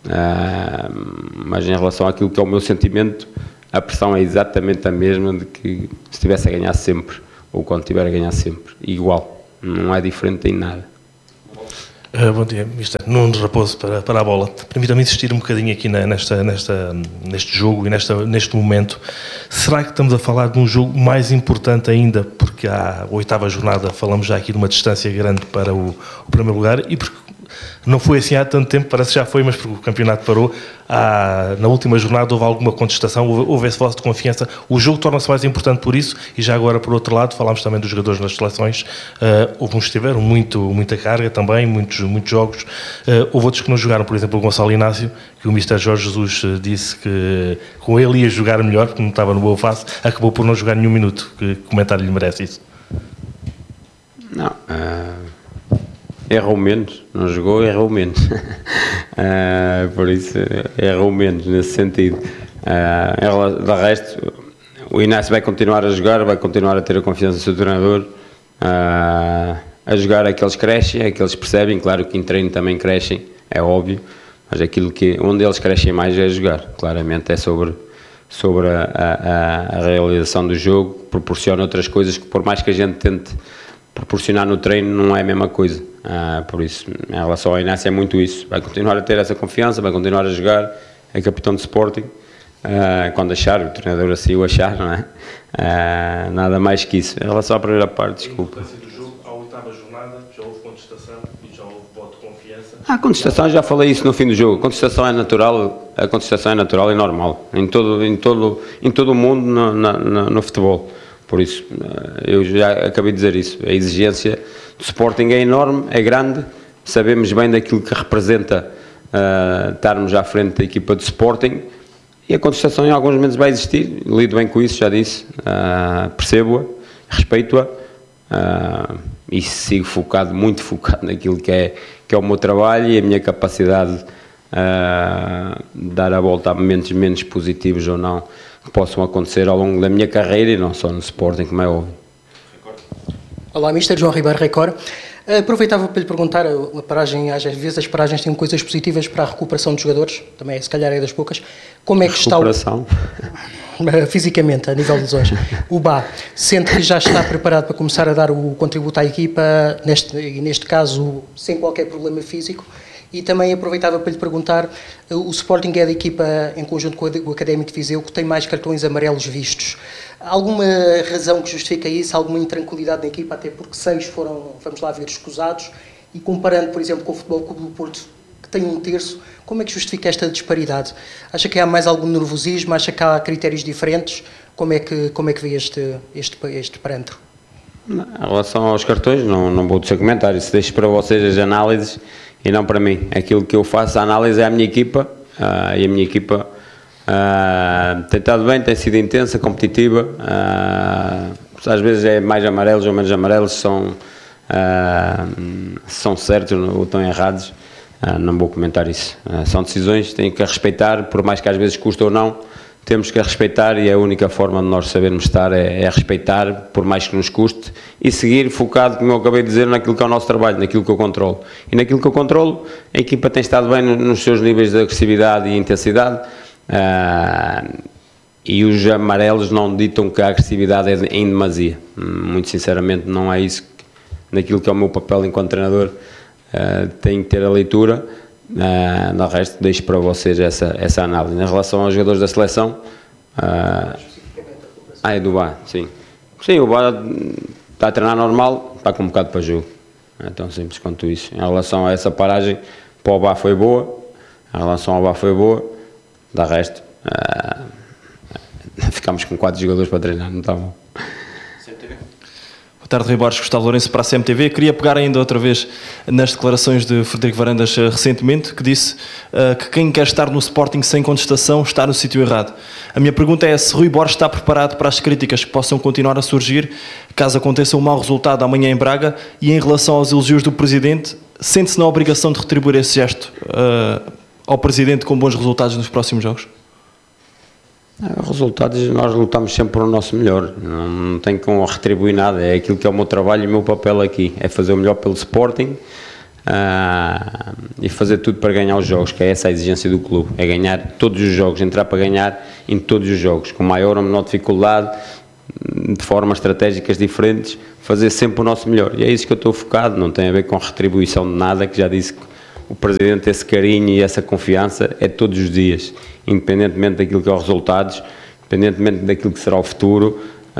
Uh, mas em relação àquilo que é o meu sentimento, a pressão é exatamente a mesma de que se estivesse a ganhar sempre, ou quando estiver a ganhar sempre, igual, não é diferente em nada. Uh, bom dia, mister Nuno Raposo para, para a bola. Permita-me insistir um bocadinho aqui na, nesta, nesta, neste jogo e nesta, neste momento. Será que estamos a falar de um jogo mais importante ainda, porque à oitava jornada falamos já aqui de uma distância grande para o, o primeiro lugar, e porque não foi assim há tanto tempo, parece que já foi, mas porque o campeonato parou, há, na última jornada houve alguma contestação, houve, houve esse voto de confiança, o jogo torna-se mais importante por isso, e já agora por outro lado, falámos também dos jogadores nas seleções, uh, houve uns que tiveram muito, muita carga também, muitos, muitos jogos, uh, houve outros que não jogaram, por exemplo o Gonçalo Inácio, que o mister Jorge Jesus disse que com ele ia jogar melhor, porque não estava no boa fase, acabou por não jogar nenhum minuto. Que comentário lhe merece isso? Não, uh... errou menos, não jogou, errou menos. uh, por isso, errou menos nesse sentido. Uh, de resto, o Inácio vai continuar a jogar, vai continuar a ter a confiança do seu treinador. Uh, a jogar é que eles crescem, é que eles percebem, claro que em treino também crescem, é óbvio, mas aquilo que, onde eles crescem mais é jogar, claramente é sobre, sobre a, a, a realização do jogo, proporciona outras coisas que por mais que a gente tente proporcionar no treino não é a mesma coisa, ah, por isso, em relação ao Inácio é muito isso, vai continuar a ter essa confiança, vai continuar a jogar, é capitão de Sporting, ah, quando achar, o treinador assim o achar, não é? Ah, nada mais que isso. Em relação à primeira parte, desculpa. A contestação, já falei isso no fim do jogo, a contestação é natural, a contestação é natural e normal, em todo, em todo, em todo o mundo no, no, no futebol, por isso, eu já acabei de dizer isso, a exigência do Sporting é enorme, é grande, sabemos bem daquilo que representa uh, estarmos à frente da equipa do Sporting, e a contestação em alguns momentos vai existir, lido bem com isso, já disse, uh, percebo-a, respeito-a, uh, e sigo focado, muito focado naquilo que é, que é o meu trabalho e a minha capacidade uh, de dar a volta a momentos menos positivos ou não que possam acontecer ao longo da minha carreira e não só no Sporting, como é óbvio. Olá, mister João Ribeiro, Record. Aproveitava para lhe perguntar, a paragem, às vezes as paragens têm coisas positivas para a recuperação dos jogadores, também se calhar é das poucas. Como é que está o... Recuperação? Fisicamente, a nível de lesões. O B A, sente que já está preparado para começar a dar o contributo à equipa, neste, neste caso, sem qualquer problema físico? E também aproveitava para lhe perguntar, o Sporting é da equipa, em conjunto com o Académico de Viseu, que tem mais cartões amarelos vistos. Há alguma razão que justifica isso? Alguma intranquilidade na equipa, até porque seis foram, vamos lá ver, escusados? E comparando, por exemplo, com o Futebol Clube do Porto, que tem um terço, como é que justifica esta disparidade? Acha que há mais algum nervosismo? Acha que há critérios diferentes? Como é que, como é que vê este, este, este parâmetro? Em relação aos cartões, não, não vou dizer comentário, se deixo para vocês as análises e não para mim. Aquilo que eu faço, a análise é a minha equipa, uh, e a minha equipa uh, tem estado bem, tem sido intensa, competitiva, uh, às vezes é mais amarelos ou menos amarelos, são, uh, são certos ou estão errados, uh, não vou comentar isso. Uh, são decisões, tenho que respeitar, por mais que às vezes custe ou não, temos que respeitar e a única forma de nós sabermos estar é, é respeitar, por mais que nos custe, e seguir focado, como eu acabei de dizer, naquilo que é o nosso trabalho, naquilo que eu controlo. E naquilo que eu controlo, a equipa tem estado bem nos seus níveis de agressividade e intensidade, uh, e os amarelos não ditam que a agressividade é em demasia. Muito sinceramente não é isso, que, naquilo que é o meu papel enquanto treinador, uh, tenho que ter a leitura. Uh, no resto deixo para vocês essa, essa análise. Em relação aos jogadores da seleção, uh, ah, é do B A, sim. Sim, o B A está a treinar normal, está convocado para jogo. É tão simples quanto isso. Em relação a essa paragem, para o B A foi boa, em relação ao B A foi boa, da resto, uh, ficámos com quatro jogadores para treinar, não está bom. Boa tarde, Rui Borges, Gustavo Lourenço para a C M T V. Queria pegar ainda outra vez nas declarações de Frederico Varandas uh, recentemente, que disse uh, que quem quer estar no Sporting sem contestação está no sítio errado. A minha pergunta é se Rui Borges está preparado para as críticas que possam continuar a surgir caso aconteça um mau resultado amanhã em Braga, e em relação aos elogios do Presidente, sente-se na obrigação de retribuir esse gesto uh, ao Presidente com bons resultados nos próximos jogos? Resultados, nós lutamos sempre para o nosso melhor, não, não tenho como retribuir nada, é aquilo que é o meu trabalho e o meu papel aqui, é fazer o melhor pelo Sporting, uh, e fazer tudo para ganhar os jogos, que é essa a exigência do clube, é ganhar todos os jogos, entrar para ganhar em todos os jogos, com maior ou menor dificuldade, de formas estratégicas diferentes, fazer sempre o nosso melhor, e é isso que eu estou focado, não tem a ver com retribuição de nada, que já disse que o Presidente, esse carinho e essa confiança é todos os dias, independentemente daquilo que é os resultados, independentemente daquilo que será o futuro,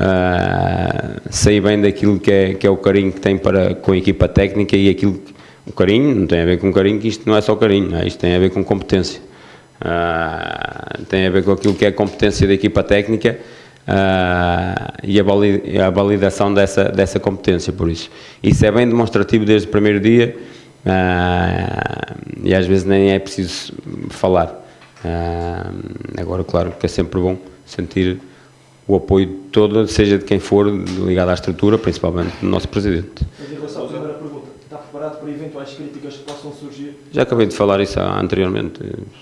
uh, sei bem daquilo que é, que é o carinho que tem para, com a equipa técnica, e aquilo que, o carinho não tem a ver com carinho, que isto não é só carinho, não é? Isto tem a ver com competência, uh, tem a ver com aquilo que é a competência da equipa técnica, uh, e a, valid, a validação dessa, dessa competência, por isso. Isso é bem demonstrativo desde o primeiro dia, uh, e às vezes nem é preciso falar. Uh, agora, claro que é sempre bom sentir o apoio todo, seja de quem for, ligado à estrutura, principalmente do nosso Presidente. Em relação à primeira pergunta, está preparado para eventuais críticas que possam surgir? Já acabei de falar isso anteriormente.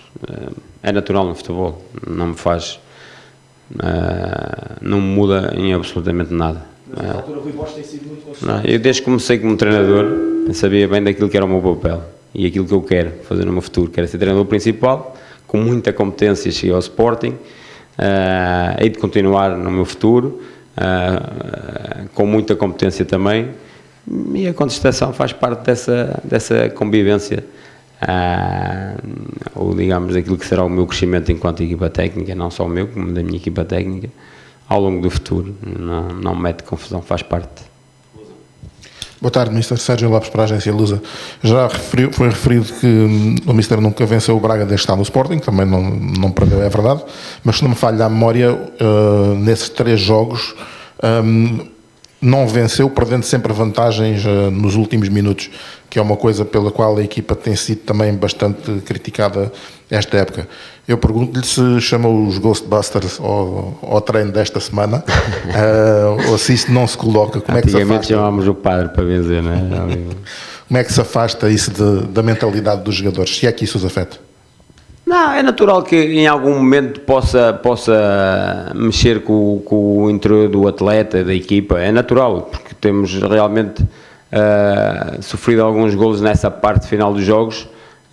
É natural no futebol, não me faz, uh, não me muda em absolutamente nada. Nessa altura o Rui Borges tem sido muito consistente. Eu desde que comecei como treinador, eu sabia bem daquilo que era o meu papel e aquilo que eu quero fazer no meu futuro, que era ser treinador principal, com muita competência cheguei ao Sporting, uh, hei de continuar no meu futuro, uh, uh, com muita competência também, e a contestação faz parte dessa, dessa convivência, uh, ou digamos daquilo que será o meu crescimento enquanto equipa técnica, não só o meu, como da minha equipa técnica, ao longo do futuro. Não, não mete confusão, faz parte. Boa tarde, mister Sérgio Lopes para a agência Lusa. Já referiu, foi referido que hum, o mister nunca venceu o Braga desde que está no Sporting, também não, não perdeu, é verdade, mas se não me falha a memória, uh, nesses três jogos um, não venceu, perdendo sempre vantagens uh, nos últimos minutos, que é uma coisa pela qual a equipa tem sido também bastante criticada esta época. Eu pergunto-lhe se chamou os Ghostbusters ao, ao treino desta semana, uh, ou se isso não se coloca. Como é que se afasta? Antigamente chamámos o padre para vencer, não é? Como é que se afasta isso de, da mentalidade dos jogadores, se é que isso os afeta? Não, é natural que em algum momento possa, possa mexer com, com o interior do atleta, da equipa, é natural, porque temos realmente uh, sofrido alguns golos nessa parte final dos jogos,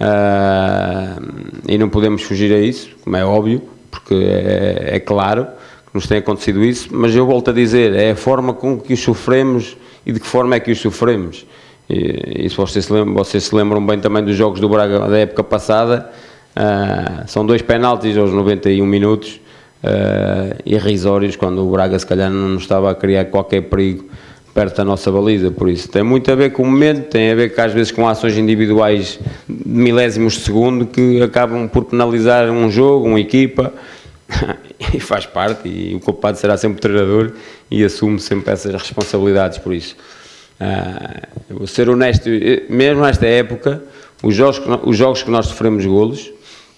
uh, e não podemos fugir a isso, como é óbvio, porque é, é claro que nos tem acontecido isso, mas eu volto a dizer, é a forma com que os sofremos e de que forma é que os sofremos. E, e se vocês se lembram, vocês se lembram bem também dos jogos do Braga da época passada, Uh, são dois penaltis aos noventa e um minutos, uh, irrisórios, quando o Braga se calhar não nos estava a criar qualquer perigo perto da nossa baliza. Por isso tem muito a ver com o momento, tem a ver que às vezes com ações individuais de milésimos de segundo que acabam por penalizar um jogo, uma equipa, e faz parte, e o culpado será sempre o treinador e assume sempre essas responsabilidades. Por isso, uh, vou ser honesto, mesmo nesta época, os jogos, os jogos que nós sofremos golos,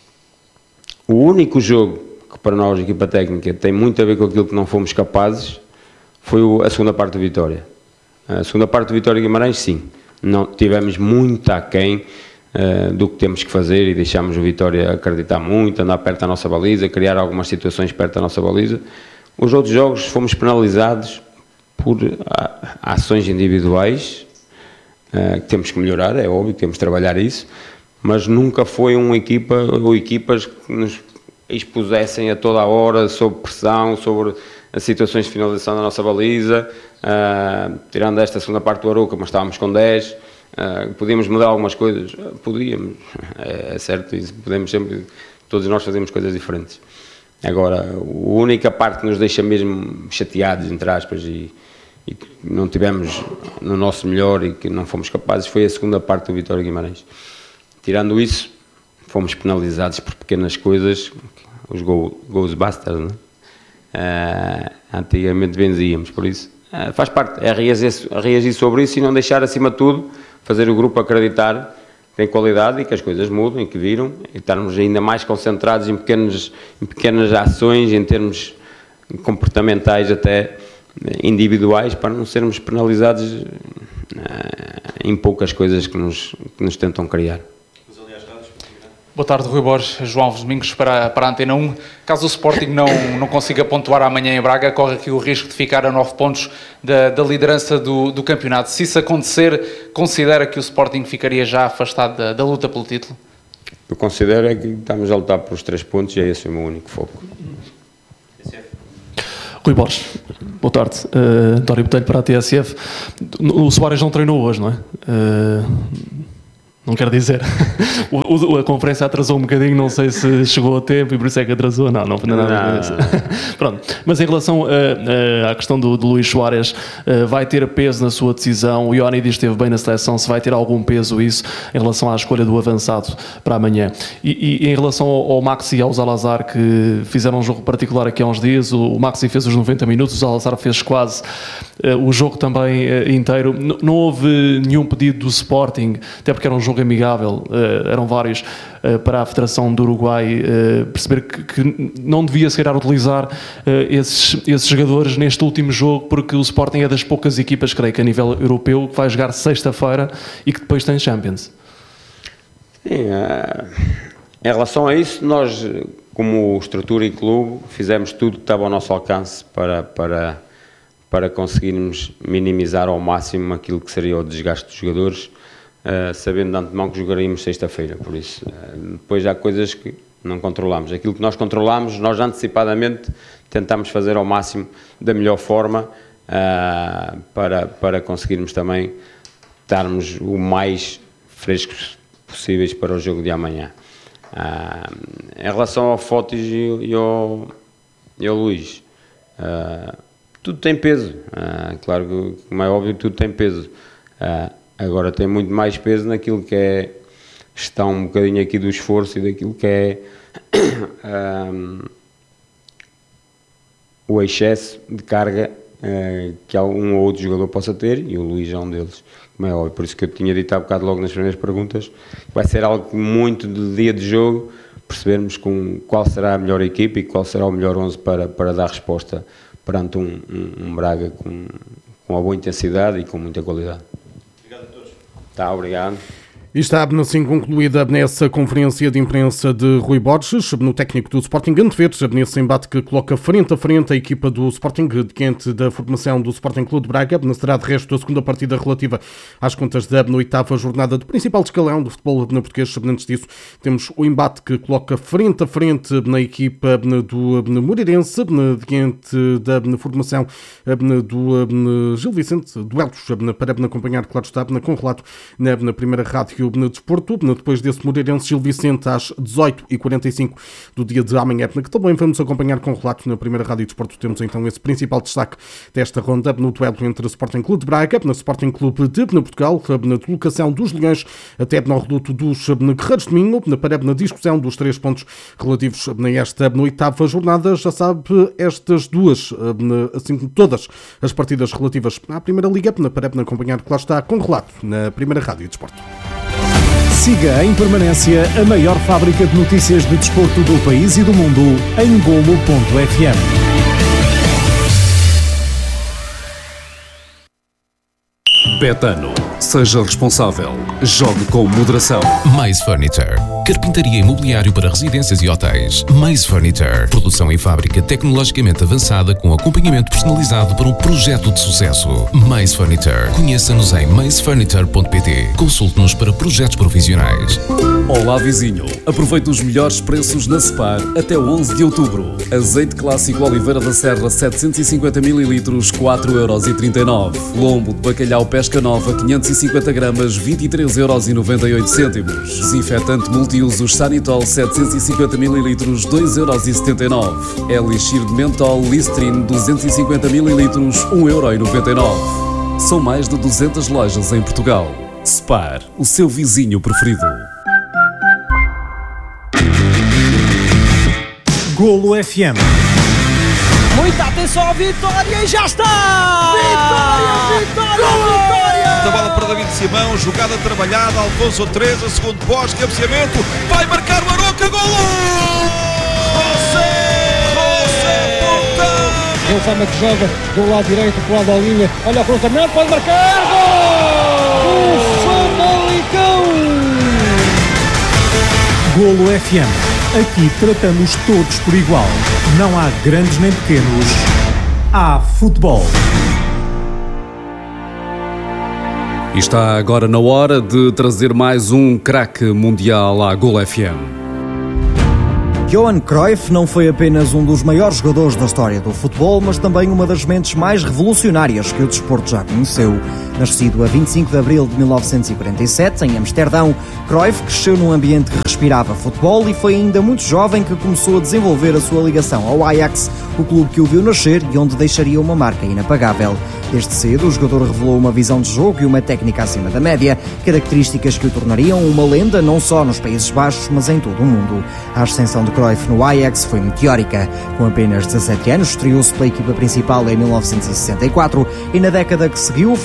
o único jogo que para nós, a equipa técnica, tem muito a ver com aquilo que não fomos capazes, foi a segunda parte do Vitória. A segunda parte do Vitória Guimarães, sim, não, tivemos muito aquém uh, do que temos que fazer e deixámos o Vitória acreditar muito, andar perto da nossa baliza, criar algumas situações perto da nossa baliza. Os outros jogos fomos penalizados por a, ações individuais, uh, que temos que melhorar, é óbvio que temos que trabalhar isso, mas nunca foi uma equipa ou equipas que nos expusessem a toda a hora sob pressão, sobre as situações de finalização da nossa baliza, uh, tirando esta segunda parte do Arouca, mas estávamos com dez, uh, podíamos mudar algumas coisas, podíamos, é, é certo isso, podemos sempre, todos nós fazemos coisas diferentes. Agora, a única parte que nos deixa mesmo chateados, entre aspas, e, e que não tivemos no nosso melhor e que não fomos capazes, foi a segunda parte do Vitória Guimarães. Tirando isso, fomos penalizados por pequenas coisas, os Ghostbusters, não é? Uh, antigamente benzíamos, por isso uh, faz parte, é reagir, reagir sobre isso e não deixar, acima de tudo, fazer o grupo acreditar que tem qualidade e que as coisas mudam e que viram, e estarmos ainda mais concentrados em, pequenos, em pequenas ações, em termos comportamentais até individuais, para não sermos penalizados uh, em poucas coisas que nos, que nos tentam criar. Boa tarde, Rui Borges, João Alves Domingos para, para a Antena um. Caso o Sporting não, não consiga pontuar amanhã em Braga, corre aqui o risco de ficar a nove pontos da, da liderança do, do campeonato. Se isso acontecer, considera que o Sporting ficaria já afastado da, da luta pelo título? Eu considero é que estamos a lutar pelos três pontos e é esse o meu único foco. Rui Borges, boa tarde. Uh, António Botelho para a T S F. O Soares não treinou hoje, não é? Uh... Não quero dizer. O, o, a conferência atrasou um bocadinho, não sei se chegou a tempo e por isso é que atrasou. Não, não foi nada. Não. Pronto. Mas em relação a, a, à questão do, do Luís Soares, uh, vai ter peso na sua decisão? O Ioannidis esteve bem na seleção, se vai ter algum peso isso em relação à escolha do avançado para amanhã? E, e em relação ao, ao Maxi e ao Zalazar, que fizeram um jogo particular aqui há uns dias, o, o Maxi fez os noventa minutos, o Zalazar fez quase uh, o jogo também uh, inteiro. N- não houve nenhum pedido do Sporting, até porque era um jogo amigável, uh, eram vários, uh, para a Federação do Uruguai uh, perceber que, que não devia se calhar utilizar uh, esses, esses jogadores neste último jogo, porque o Sporting é das poucas equipas, creio que a nível europeu, que vai jogar sexta-feira e que depois tem Champions. Sim, uh, em relação a isso, nós, como estrutura e clube, fizemos tudo que estava ao nosso alcance para, para, para conseguirmos minimizar ao máximo aquilo que seria o desgaste dos jogadores, uh, sabendo de antemão que jogaríamos sexta-feira. Por isso, uh, depois há coisas que não controlamos. Aquilo que nós controlamos, nós antecipadamente tentamos fazer ao máximo da melhor forma uh, para, para conseguirmos também estarmos o mais frescos possíveis para o jogo de amanhã. Uh, em relação ao Fotis e, e, ao, e ao Luís, uh, tudo tem peso. Uh, claro que, como é óbvio, tudo tem peso. Uh, agora tem muito mais peso naquilo que é gestão um bocadinho aqui do esforço e daquilo que é um, o excesso de carga uh, que um ou outro jogador possa ter, e o Luís é um deles, como é óbvio. Por isso que eu tinha dito há bocado logo nas primeiras perguntas, que vai ser algo muito de dia de jogo, percebermos com qual será a melhor equipa e qual será o melhor onze para, para dar resposta perante um, um, um Braga com, com uma boa intensidade e com muita qualidade. Obrigado a todos. Tá, obrigado. E está assim concluída nessa conferência de imprensa de Rui Borges, no técnico do Sporting Anteveres, nesse embate que coloca frente a frente a equipa do Sporting diante da formação do Sporting Clube de Braga. Será de resto a segunda partida relativa às contas da oitava jornada do principal escalão do futebol português. Antes disso, temos o embate que coloca frente a frente na equipa do Moreirense diante da formação do Gil Vicente. Duelos para acompanhar, claro está, com relato na primeira rádio no Desporto, depois desse Moreirense Gil Vicente às dezoito e quarenta e cinco do dia de amanhã, que também vamos acompanhar com relato na primeira Rádio Desporto. Temos então esse principal destaque desta ronda no duelo entre o Sporting Clube de Braga, no Sporting Clube de Portugal, na deslocação dos Leões até no reduto dos Guerreiros de Minho, para na discussão dos três pontos relativos a esta oitava jornada. Já sabe, estas duas, assim como todas as partidas relativas à Primeira Liga, para acompanhar, claro está, com relato na primeira Rádio Desporto. Siga em permanência a maior fábrica de notícias de desporto do país e do mundo em golo ponto f m. Betano. Seja responsável. Jogue com moderação. Mais Furniture. Carpintaria e mobiliário para residências e hotéis. Mais Furniture. Produção em fábrica tecnologicamente avançada com acompanhamento personalizado para um projeto de sucesso. Mais Furniture. Conheça-nos em mais furniture ponto p t. Consulte-nos para projetos profissionais. Olá, vizinho. Aproveite os melhores preços na Spar até o onze de outubro. Azeite clássico Oliveira da Serra setecentos e cinquenta mililitros, quatro euros e trinta e nove. Lombo de bacalhau Pesca Nova quinhentos e cinquenta gramas, vinte e três euros e noventa e oito cêntimos. Desinfetante multiusos Sanitol setecentos e cinquenta mililitros, dois euros e setenta e nove. Elixir de Mentol Listerine duzentos e cinquenta mililitros, um euro e noventa e nove. São mais de duzentas lojas em Portugal. Spar, o seu vizinho preferido. Golo F M. Muita atenção, Vitória, e já está! Vitória, Vitória, Golo! Vitória! Da bola para David Simão, jogada trabalhada, Alfonso Teresa, segundo pós, cabeceamento, vai marcar o Aroca, golo! José, José Pontão! Ele Fama que joga do lado direito, do lado da linha, olha o cruzamento, pode marcar, gol! O Famalicão! Golo F M. Aqui tratamos todos por igual. Não há grandes nem pequenos. Há futebol. E está agora na hora de trazer mais um craque mundial à Golo F M. Johan Cruyff não foi apenas um dos maiores jogadores da história do futebol, mas também uma das mentes mais revolucionárias que o desporto já conheceu. Nascido a vinte e cinco de abril de mil novecentos e quarenta e sete, em Amsterdão, Cruyff cresceu num ambiente que respirava futebol e foi ainda muito jovem que começou a desenvolver a sua ligação ao Ajax, o clube que o viu nascer e onde deixaria uma marca inapagável. Desde cedo, o jogador revelou uma visão de jogo e uma técnica acima da média, características que o tornariam uma lenda não só nos Países Baixos, mas em todo o mundo. A ascensão de Cruyff no Ajax foi meteórica. Com apenas dezassete anos, estreou-se pela equipa principal em mil novecentos e sessenta e quatro e na década que seguiu foi o grande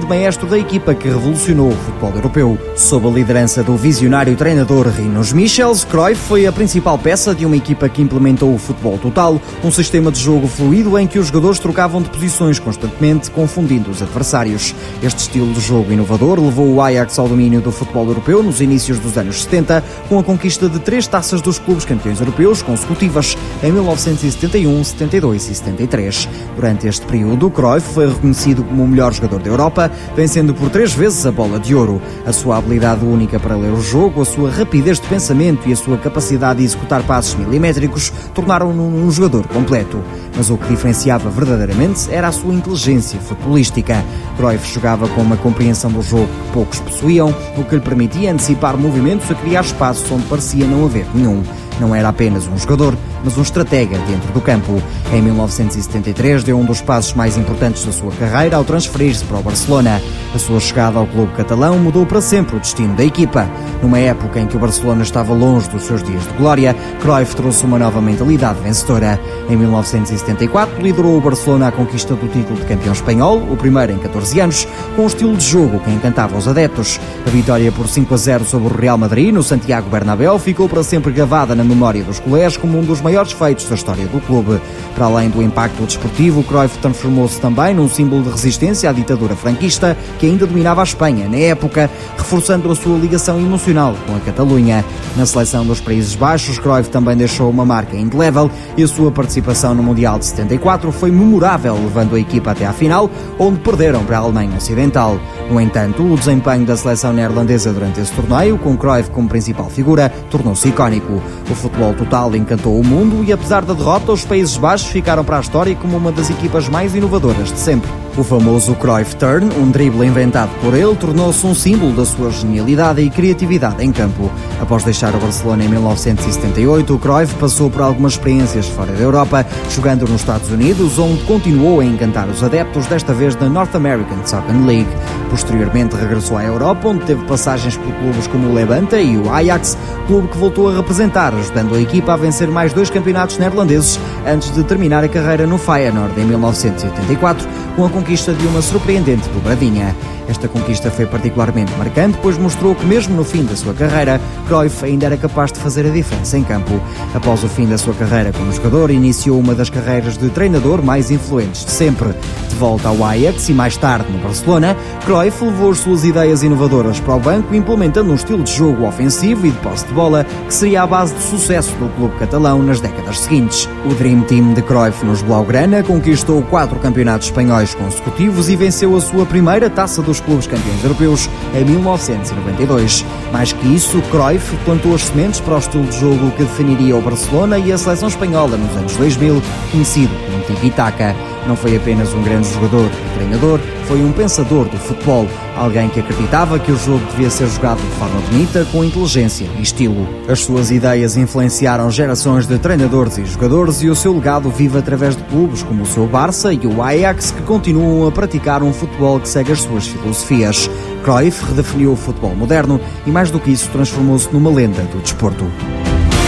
grande maestro da equipa que revolucionou o futebol europeu. Sob a liderança do visionário treinador Rinus Michels, Cruyff foi a principal peça de uma equipa que implementou o futebol total, um sistema de jogo fluido em que os jogadores trocavam de posições constantemente, confundindo os adversários. Este estilo de jogo inovador levou o Ajax ao domínio do futebol europeu nos inícios dos anos setenta, com a conquista de três taças dos clubes campeões europeus consecutivas em mil novecentos e setenta e um, setenta e dois e setenta e três. Durante este período, Cruyff foi reconhecido como o melhor jogador da Europa, vencendo por três vezes a bola de ouro. A sua habilidade única para ler o jogo, a sua rapidez de pensamento e a sua capacidade de executar passos milimétricos tornaram-no um jogador completo. Mas o que diferenciava verdadeiramente era a sua inteligência futebolística. Cruyff jogava com uma compreensão do jogo que poucos possuíam, o que lhe permitia antecipar movimentos a criar espaços onde parecia não haver nenhum. Não era apenas um jogador, mas um estratega dentro do campo. Em mil novecentos e setenta e três deu um dos passos mais importantes da sua carreira ao transferir-se para o Barcelona. A sua chegada ao clube catalão mudou para sempre o destino da equipa. Numa época em que o Barcelona estava longe dos seus dias de glória, Cruyff trouxe uma nova mentalidade vencedora. Em mil novecentos e setenta e quatro liderou o Barcelona à conquista do título de campeão espanhol, o primeiro em catorze anos, com um estilo de jogo que encantava os adeptos. A vitória por cinco a zero sobre o Real Madrid no Santiago Bernabéu ficou para sempre gravada na memória dos culés como um dos maiores feitos da história do clube. Para além do impacto desportivo, Cruyff transformou-se também num símbolo de resistência à ditadura franquista que ainda dominava a Espanha na época, reforçando a sua ligação emocional com a Catalunha. Na seleção dos Países Baixos, Cruyff também deixou uma marca indelével e a sua participação no Mundial de setenta e quatro foi memorável, levando a equipa até à final, onde perderam para a Alemanha Ocidental. No entanto, o desempenho da seleção neerlandesa durante esse torneio, com Cruyff como principal figura, tornou-se icónico. O futebol total encantou o mundo e, apesar da derrota, os Países Baixos ficaram para a história como uma das equipas mais inovadoras de sempre. O famoso Cruyff Turn, um drible inventado por ele, tornou-se um símbolo da sua genialidade e criatividade em campo. Após deixar o Barcelona em mil novecentos e setenta e oito, o Cruyff passou por algumas experiências fora da Europa, jogando nos Estados Unidos, onde continuou a encantar os adeptos, desta vez na North American Soccer League. Posteriormente regressou à Europa, onde teve passagens por clubes como o Levante e o Ajax, clube que voltou a representar, ajudando a equipa a vencer mais dois campeonatos neerlandeses antes de terminar a carreira no Feyenoord em mil novecentos e oitenta e quatro, com a conquista de uma surpreendente dobradinha. Esta conquista foi particularmente marcante, pois mostrou que mesmo no fim da sua carreira, Cruyff ainda era capaz de fazer a diferença em campo. Após o fim da sua carreira como jogador, iniciou uma das carreiras de treinador mais influentes de sempre. De volta ao Ajax e mais tarde no Barcelona, Cruyff levou as suas ideias inovadoras para o banco, implementando um estilo de jogo ofensivo e de posse de bola que seria a base de sucesso do clube catalão nas décadas seguintes. O Dream Team de Cruyff nos Blaugrana conquistou quatro campeonatos espanhóis consecutivos e venceu a sua primeira taça dos clubes campeões europeus em mil novecentos e noventa e dois. Mais que isso, Cruyff plantou as sementes para o estilo de jogo que definiria o Barcelona e a seleção espanhola nos anos dois mil, conhecido como tiki-taka. Não foi apenas um grande jogador e treinador, foi um pensador do futebol, alguém que acreditava que o jogo devia ser jogado de forma bonita, com inteligência e estilo. As suas ideias influenciaram gerações de treinadores e jogadores e o seu legado vive através de clubes como o seu Barça e o Ajax, que continuam a praticar um futebol que segue as suas filosofias. Cruyff redefiniu o futebol moderno e, mais do que isso, transformou-se numa lenda do desporto.